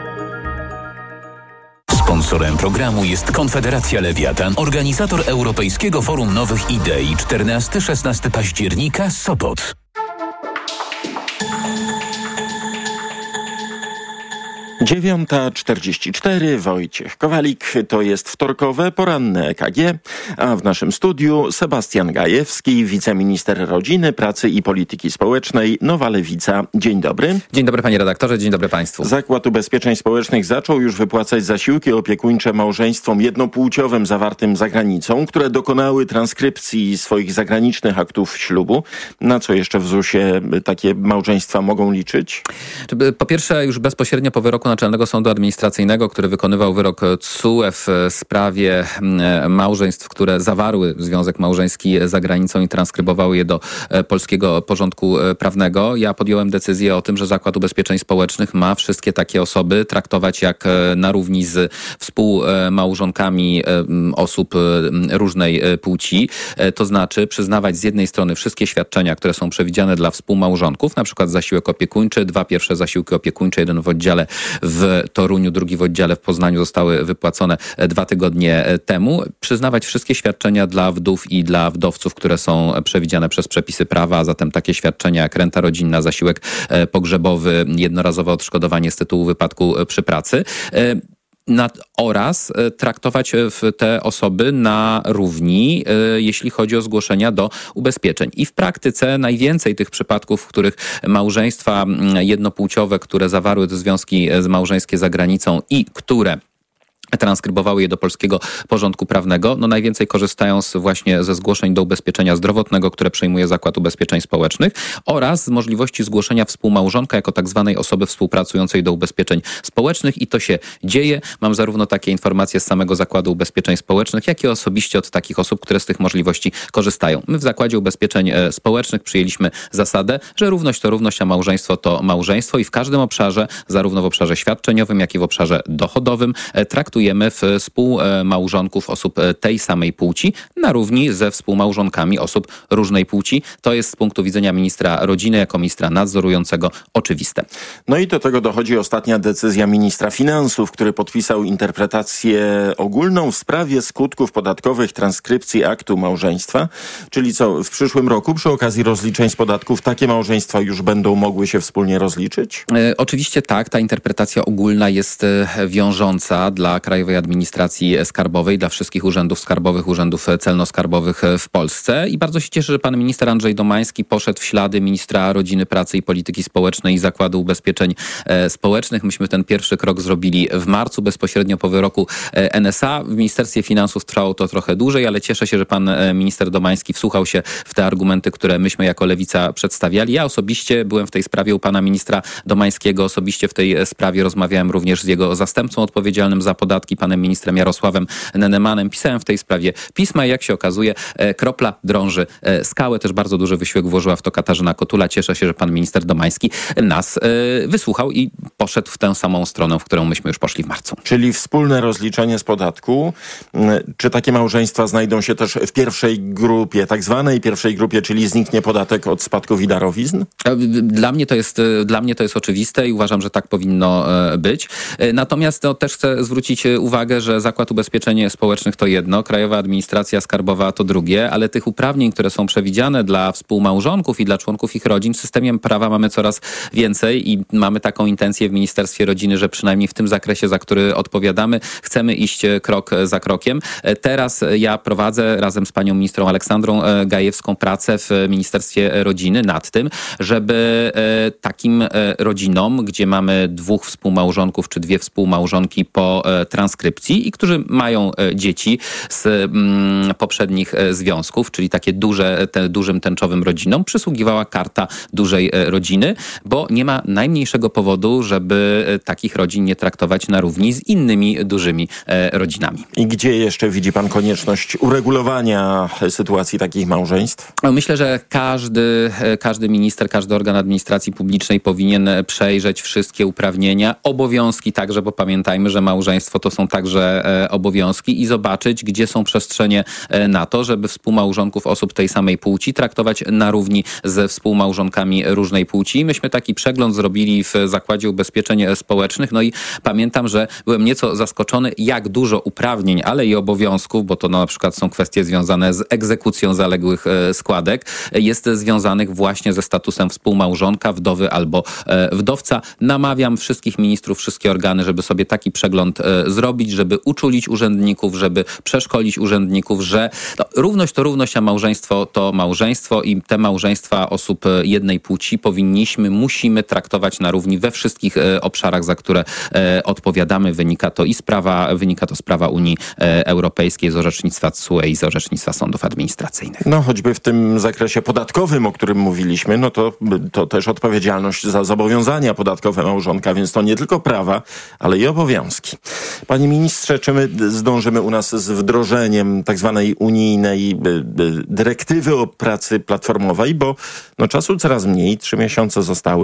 Sponsorem programu jest Konfederacja Lewiatan, organizator Europejskiego Forum Nowych Idei czternastego do szesnastego października, Sopot. dziewiąta czterdzieści cztery, Wojciech Kowalik, to jest wtorkowe, poranne E K G, a w naszym studiu Sebastian Gajewski, wiceminister rodziny, pracy i polityki społecznej, Nowa Lewica. Dzień dobry. Dzień dobry panie redaktorze, dzień dobry państwu. Zakład Ubezpieczeń Społecznych zaczął już wypłacać zasiłki opiekuńcze małżeństwom jednopłciowym zawartym za granicą, które dokonały transkrypcji swoich zagranicznych aktów ślubu. Na co jeszcze w zusie takie małżeństwa mogą liczyć? Po pierwsze, już bezpośrednio po wyroku Naczelnego Sądu Administracyjnego, który wykonywał wyrok T S U E w sprawie małżeństw, które zawarły związek małżeński za granicą i transkrybowały je do polskiego porządku prawnego. Ja podjąłem decyzję o tym, że Zakład Ubezpieczeń Społecznych ma wszystkie takie osoby traktować jak na równi z współmałżonkami osób różnej płci. To znaczy przyznawać z jednej strony wszystkie świadczenia, które są przewidziane dla współmałżonków, na przykład zasiłek opiekuńczy, dwa pierwsze zasiłki opiekuńcze, jeden w oddziale w Toruniu, drugi w oddziale w Poznaniu zostały wypłacone dwa tygodnie temu. Przyznawać wszystkie świadczenia dla wdów i dla wdowców, które są przewidziane przez przepisy prawa, a zatem takie świadczenia jak renta rodzinna, zasiłek pogrzebowy, jednorazowe odszkodowanie z tytułu wypadku przy pracy. Nad, oraz traktować te osoby na równi, jeśli chodzi o zgłoszenia do ubezpieczeń. I w praktyce najwięcej tych przypadków, w których małżeństwa jednopłciowe, które zawarły te związki małżeńskie za granicą i które transkrybowały je do polskiego porządku prawnego, no najwięcej korzystają z, właśnie ze zgłoszeń do ubezpieczenia zdrowotnego, które przejmuje Zakład Ubezpieczeń Społecznych, oraz z możliwości zgłoszenia współmałżonka jako tak zwanej osoby współpracującej do ubezpieczeń społecznych i to się dzieje. Mam zarówno takie informacje z samego Zakładu Ubezpieczeń Społecznych, jak i osobiście od takich osób, które z tych możliwości korzystają. My w Zakładzie Ubezpieczeń Społecznych przyjęliśmy zasadę, że równość to równość, a małżeństwo to małżeństwo i w każdym obszarze, zarówno w obszarze świadczeniowym, jak i w obszarze dochodowym, traktujemy współmałżonków osób tej samej płci na równi ze współmałżonkami osób różnej płci. To jest z punktu widzenia ministra rodziny jako ministra nadzorującego oczywiste. No i do tego dochodzi ostatnia decyzja ministra finansów, który podpisał interpretację ogólną w sprawie skutków podatkowych transkrypcji aktu małżeństwa. Czyli co, w przyszłym roku przy okazji rozliczeń z podatków takie małżeństwa już będą mogły się wspólnie rozliczyć? E, oczywiście tak. Ta interpretacja ogólna jest wiążąca dla Krajowej Administracji Skarbowej, dla wszystkich urzędów skarbowych, urzędów celno-skarbowych w Polsce. I bardzo się cieszę, że pan minister Andrzej Domański poszedł w ślady ministra Rodziny, Pracy i Polityki Społecznej i Zakładu Ubezpieczeń Społecznych. Myśmy ten pierwszy krok zrobili w marcu, bezpośrednio po wyroku N S A. W Ministerstwie Finansów trwało to trochę dłużej, ale cieszę się, że pan minister Domański wsłuchał się w te argumenty, które myśmy jako Lewica przedstawiali. Ja osobiście byłem w tej sprawie u pana ministra Domańskiego. Osobiście w tej sprawie rozmawiałem również z jego zastępcą odpowiedzialnym za podatki, panem ministrem Jarosławem Nenemanem. Pisałem w tej sprawie pisma i jak się okazuje, kropla drąży skałę. Też bardzo duży wysiłek włożyła w to Katarzyna Kotula. Cieszę się, że pan minister Domański nas wysłuchał i poszedł w tę samą stronę, w którą myśmy już poszli w marcu. Czyli wspólne rozliczenie z podatku. Czy takie małżeństwa znajdą się też w pierwszej grupie, tak zwanej pierwszej grupie, czyli zniknie podatek od spadków i darowizn? Dla mnie to jest, dla mnie to jest oczywiste i uważam, że tak powinno być. Natomiast no, też chcę zwrócić uwagę, że Zakład Ubezpieczeń Społecznych to jedno, Krajowa Administracja Skarbowa to drugie, ale tych uprawnień, które są przewidziane dla współmałżonków i dla członków ich rodzin w systemie prawa mamy coraz więcej i mamy taką intencję w Ministerstwie Rodziny, że przynajmniej w tym zakresie, za który odpowiadamy, chcemy iść krok za krokiem. Teraz ja prowadzę razem z panią ministrą Aleksandrą Gajewską pracę w Ministerstwie Rodziny nad tym, żeby takim rodzinom, gdzie mamy dwóch współmałżonków czy dwie współmałżonki po transkrypcji i którzy mają dzieci z mm, poprzednich związków, czyli takie duże, te, dużym tęczowym rodzinom, przysługiwała karta dużej rodziny, bo nie ma najmniejszego powodu, żeby takich rodzin nie traktować na równi z innymi dużymi rodzinami. I gdzie jeszcze widzi pan konieczność uregulowania sytuacji takich małżeństw? Myślę, że każdy, każdy minister, każdy organ administracji publicznej powinien przejrzeć wszystkie uprawnienia, obowiązki także, bo pamiętajmy, że małżeństwo to są także e, obowiązki i zobaczyć, gdzie są przestrzenie e, na to, żeby współmałżonków osób tej samej płci traktować na równi ze współmałżonkami różnej płci. Myśmy taki przegląd zrobili w Zakładzie Ubezpieczeń Społecznych, no i pamiętam, że byłem nieco zaskoczony, jak dużo uprawnień, ale i obowiązków, bo to no, na przykład są kwestie związane z egzekucją zaległych e, składek, jest związanych właśnie ze statusem współmałżonka, wdowy albo e, wdowca. Namawiam wszystkich ministrów, wszystkie organy, żeby sobie taki przegląd e, zrobić, żeby uczulić urzędników, żeby przeszkolić urzędników, że no, równość to równość, a małżeństwo to małżeństwo i te małżeństwa osób jednej płci powinniśmy, musimy traktować na równi we wszystkich e, obszarach, za które e, odpowiadamy. Wynika to i z prawa, wynika to z prawa Unii e, Europejskiej, z orzecznictwa T S U E i z orzecznictwa sądów administracyjnych. No choćby w tym zakresie podatkowym, o którym mówiliśmy, no to, to też odpowiedzialność za zobowiązania podatkowe małżonka, więc to nie tylko prawa, ale i obowiązki. Panie ministrze, czy my zdążymy u nas z wdrożeniem tak zwanej unijnej dyrektywy o pracy platformowej, bo no, czasu coraz mniej, trzy miesiące zostały.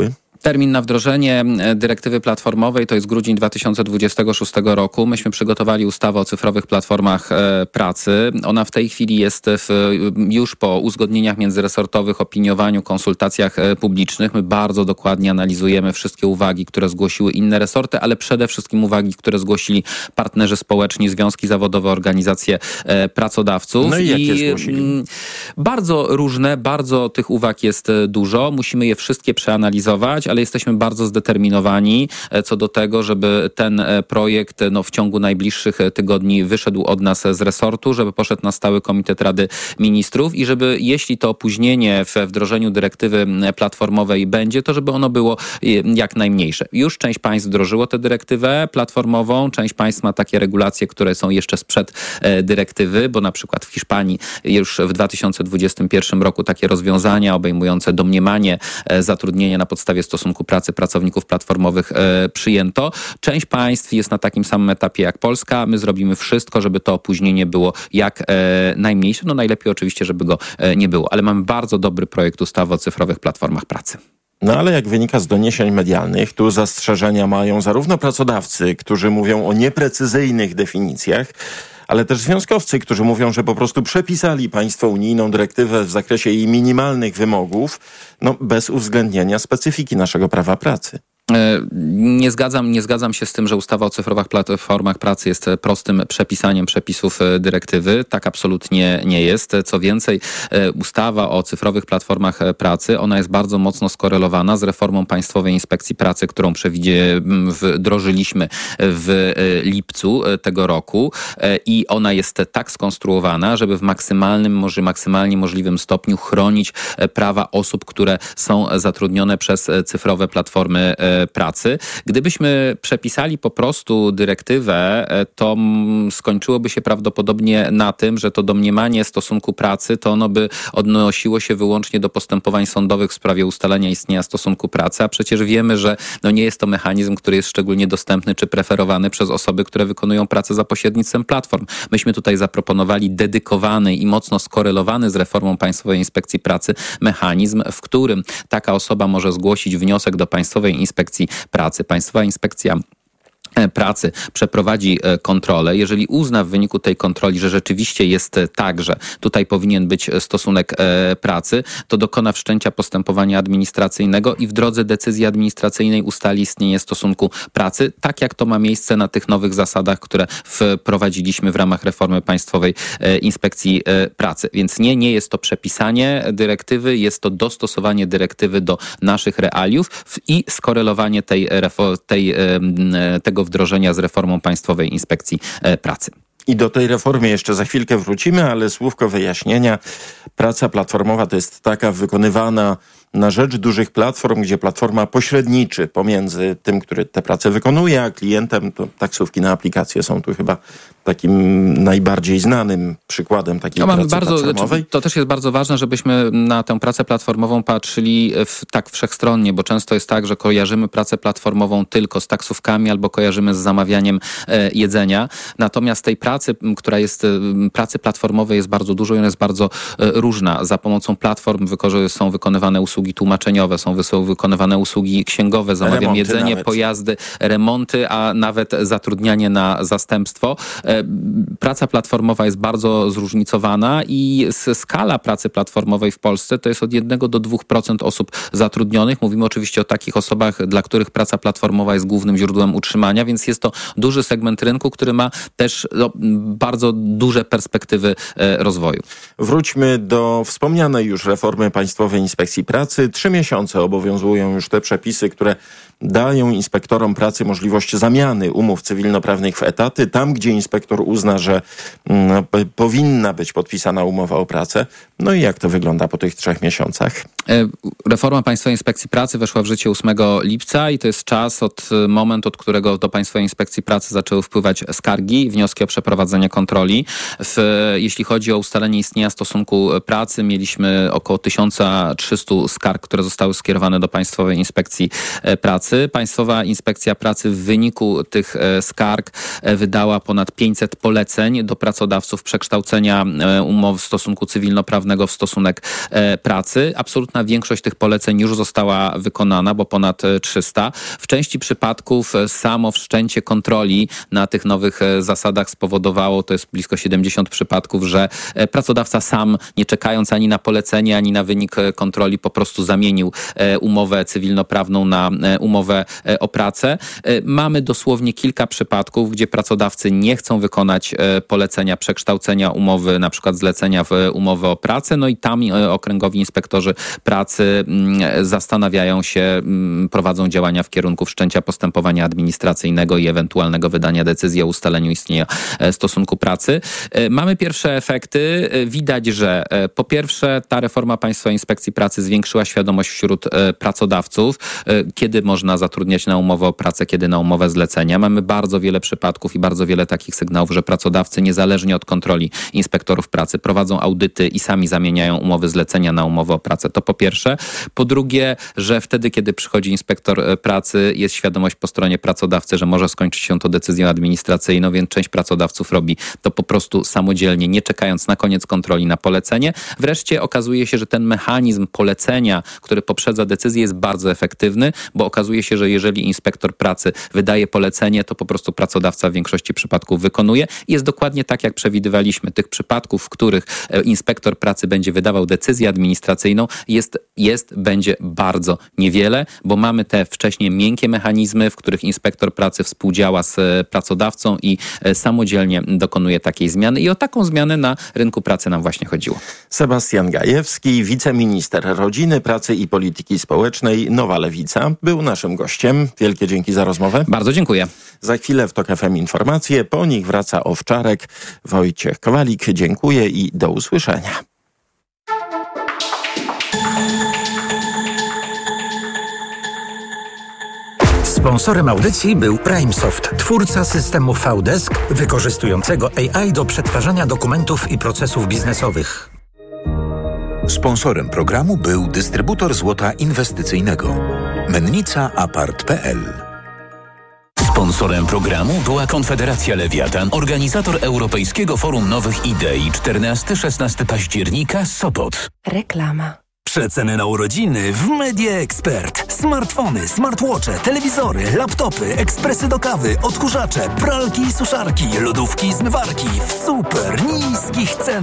Termin na wdrożenie dyrektywy platformowej to jest grudzień dwa tysiące dwudziestego szóstego roku. Myśmy przygotowali ustawę o cyfrowych platformach pracy. Ona w tej chwili jest w, już po uzgodnieniach międzyresortowych, opiniowaniu, konsultacjach publicznych. My bardzo dokładnie analizujemy wszystkie uwagi, które zgłosiły inne resorty, ale przede wszystkim uwagi, które zgłosili partnerzy społeczni, związki zawodowe, organizacje pracodawców. No i jakie I zgłosili? Bardzo różne, bardzo tych uwag jest dużo. Musimy je wszystkie przeanalizować, ale jesteśmy bardzo zdeterminowani co do tego, żeby ten projekt no, w ciągu najbliższych tygodni wyszedł od nas z resortu, żeby poszedł na stały komitet Rady Ministrów i żeby, jeśli to opóźnienie w wdrożeniu dyrektywy platformowej będzie, to żeby ono było jak najmniejsze. Już część państw wdrożyło tę dyrektywę platformową, część państw ma takie regulacje, które są jeszcze sprzed dyrektywy, bo na przykład w Hiszpanii już w dwa tysiące dwudziestym pierwszym roku takie rozwiązania obejmujące domniemanie zatrudnienia na podstawie stosunku pracy pracowników platformowych e, przyjęto. Część państw jest na takim samym etapie jak Polska. My zrobimy wszystko, żeby to opóźnienie było jak e, najmniejsze. No najlepiej oczywiście, żeby go e, nie było. Ale mamy bardzo dobry projekt ustawy o cyfrowych platformach pracy. No ale jak wynika z doniesień medialnych, tu zastrzeżenia mają zarówno pracodawcy, którzy mówią o nieprecyzyjnych definicjach, ale też związkowcy, którzy mówią, że po prostu przepisali państwo unijną dyrektywę w zakresie jej minimalnych wymogów, no bez uwzględnienia specyfiki naszego prawa pracy. Nie zgadzam, nie zgadzam się z tym, że ustawa o cyfrowych platformach pracy jest prostym przepisaniem przepisów dyrektywy. Tak absolutnie nie jest. Co więcej, ustawa o cyfrowych platformach pracy, ona jest bardzo mocno skorelowana z reformą Państwowej Inspekcji Pracy, którą przewidzie, wdrożyliśmy w lipcu tego roku i ona jest tak skonstruowana, żeby w maksymalnym, może maksymalnie możliwym stopniu chronić prawa osób, które są zatrudnione przez cyfrowe platformy pracy. Gdybyśmy przepisali po prostu dyrektywę, to skończyłoby się prawdopodobnie na tym, że to domniemanie stosunku pracy, to ono by odnosiło się wyłącznie do postępowań sądowych w sprawie ustalenia istnienia stosunku pracy, a przecież wiemy, że no nie jest to mechanizm, który jest szczególnie dostępny czy preferowany przez osoby, które wykonują pracę za pośrednictwem platform. Myśmy tutaj zaproponowali dedykowany i mocno skorelowany z reformą Państwowej Inspekcji Pracy mechanizm, w którym taka osoba może zgłosić wniosek do Państwowej Inspekcji Pracy. Państwowa Inspekcja Pracy przeprowadzi kontrolę. Jeżeli uzna w wyniku tej kontroli, że rzeczywiście jest tak, że tutaj powinien być stosunek pracy, to dokona wszczęcia postępowania administracyjnego i w drodze decyzji administracyjnej ustali istnienie stosunku pracy, tak jak to ma miejsce na tych nowych zasadach, które wprowadziliśmy w ramach reformy Państwowej Inspekcji Pracy. Więc nie, nie jest to przepisanie dyrektywy, jest to dostosowanie dyrektywy do naszych realiów i skorelowanie tej, tej, tego wdrożenia z reformą Państwowej Inspekcji Pracy. I do tej reformy jeszcze za chwilkę wrócimy, ale słówko wyjaśnienia. Praca platformowa to jest taka wykonywana na rzecz dużych platform, gdzie platforma pośredniczy pomiędzy tym, który tę pracę wykonuje, a klientem. To taksówki na aplikacje są tu chyba takim najbardziej znanym przykładem takiej no, pracy bardzo, platformowej. To też jest bardzo ważne, żebyśmy na tę pracę platformową patrzyli w, tak wszechstronnie, bo często jest tak, że kojarzymy pracę platformową tylko z taksówkami albo kojarzymy z zamawianiem e, jedzenia. Natomiast tej pracy, która jest, pracy platformowej jest bardzo dużo i ona jest bardzo e, różna. Za pomocą platform wyko- są wykonywane usługi tłumaczeniowe, są, są wykonywane usługi księgowe, zamawiam remonty jedzenie, nawet. Pojazdy, remonty, a nawet zatrudnianie na zastępstwo. Praca platformowa jest bardzo zróżnicowana i skala pracy platformowej w Polsce to jest od jednego do dwóch procent osób zatrudnionych. Mówimy oczywiście o takich osobach, dla których praca platformowa jest głównym źródłem utrzymania, więc jest to duży segment rynku, który ma też no, bardzo duże perspektywy e, rozwoju. Wróćmy do wspomnianej już reformy Państwowej Inspekcji Pracy. Trzy miesiące obowiązują już te przepisy, które dają inspektorom pracy możliwość zamiany umów cywilnoprawnych w etaty. Tam, gdzie inspektor uzna, że no, p- powinna być podpisana umowa o pracę. No i jak to wygląda po tych trzech miesiącach? Reforma Państwowej Inspekcji Pracy weszła w życie ósmego lipca i to jest czas od momentu, od którego do Państwowej Inspekcji Pracy zaczęły wpływać skargi, wnioski o przeprowadzenie kontroli. W, jeśli chodzi o ustalenie istnienia stosunku pracy, mieliśmy około tysiąc trzysta skarg, które zostały skierowane do Państwowej Inspekcji Pracy. Państwowa Inspekcja Pracy w wyniku tych skarg wydała ponad pięćset poleceń do pracodawców przekształcenia umów stosunku cywilnoprawnego w stosunek pracy. Absolutna większość tych poleceń już została wykonana, bo ponad trzysta. W części przypadków samo wszczęcie kontroli na tych nowych zasadach spowodowało, to jest blisko siedemdziesiąt przypadków, że pracodawca sam, nie czekając ani na polecenie, ani na wynik kontroli, po prostu zamienił umowę cywilnoprawną na umowę o pracę. Mamy dosłownie kilka przypadków, gdzie pracodawcy nie chcą wykonać polecenia przekształcenia umowy, na przykład zlecenia w umowę o pracę, no i tam okręgowi inspektorzy pracy zastanawiają się, prowadzą działania w kierunku wszczęcia postępowania administracyjnego i ewentualnego wydania decyzji o ustaleniu istnienia stosunku pracy. Mamy pierwsze efekty. Widać, że po pierwsze ta reforma Państwowej Inspekcji Pracy zwiększyła świadomość wśród pracodawców, kiedy można zatrudniać na umowę o pracę, kiedy na umowę zlecenia. Mamy bardzo wiele przypadków i bardzo wiele takich sygnałów, że pracodawcy niezależnie od kontroli inspektorów pracy prowadzą audyty i sami zamieniają umowy zlecenia na umowę o pracę. To po pierwsze. Po drugie, że wtedy, kiedy przychodzi inspektor pracy, jest świadomość po stronie pracodawcy, że może skończyć się to decyzją administracyjną, więc część pracodawców robi to po prostu samodzielnie, nie czekając na koniec kontroli na polecenie. Wreszcie okazuje się, że ten mechanizm polecenia, który poprzedza decyzję, jest bardzo efektywny, bo okazuje się, że jeżeli inspektor pracy wydaje polecenie, to po prostu pracodawca w większości przypadków wykonuje. I jest dokładnie tak, jak przewidywaliśmy. Tych przypadków, w których inspektor pracy będzie wydawał decyzję administracyjną, jest, jest będzie bardzo niewiele, bo mamy te wcześniej miękkie mechanizmy, w których inspektor pracy współdziała z pracodawcą i samodzielnie dokonuje takiej zmiany. I o taką zmianę na rynku pracy nam właśnie chodziło. Sebastian Gajewski, wiceminister rodziny, pracy i polityki społecznej, Nowa Lewica, był naszym gościem. Wielkie dzięki za rozmowę. Bardzo dziękuję. Za chwilę w TOK F M informacje, po nich wraca Owczarek. Wojciech Kowalik, dziękuję i do usłyszenia. Sponsorem audycji był PrimeSoft, twórca systemu V-Desk wykorzystującego A I do przetwarzania dokumentów i procesów biznesowych. Sponsorem programu był dystrybutor złota inwestycyjnego Mennica Apart kropka p l. Sponsorem programu była Konfederacja Lewiatan, organizator Europejskiego Forum Nowych Idei czternastego szesnastego października, Sopot. Reklama. Przeceny na urodziny w Media Expert. Smartfony, smartwatche, telewizory, laptopy, ekspresy do kawy, odkurzacze, pralki i suszarki, lodówki i zmywarki w super niskich cenach.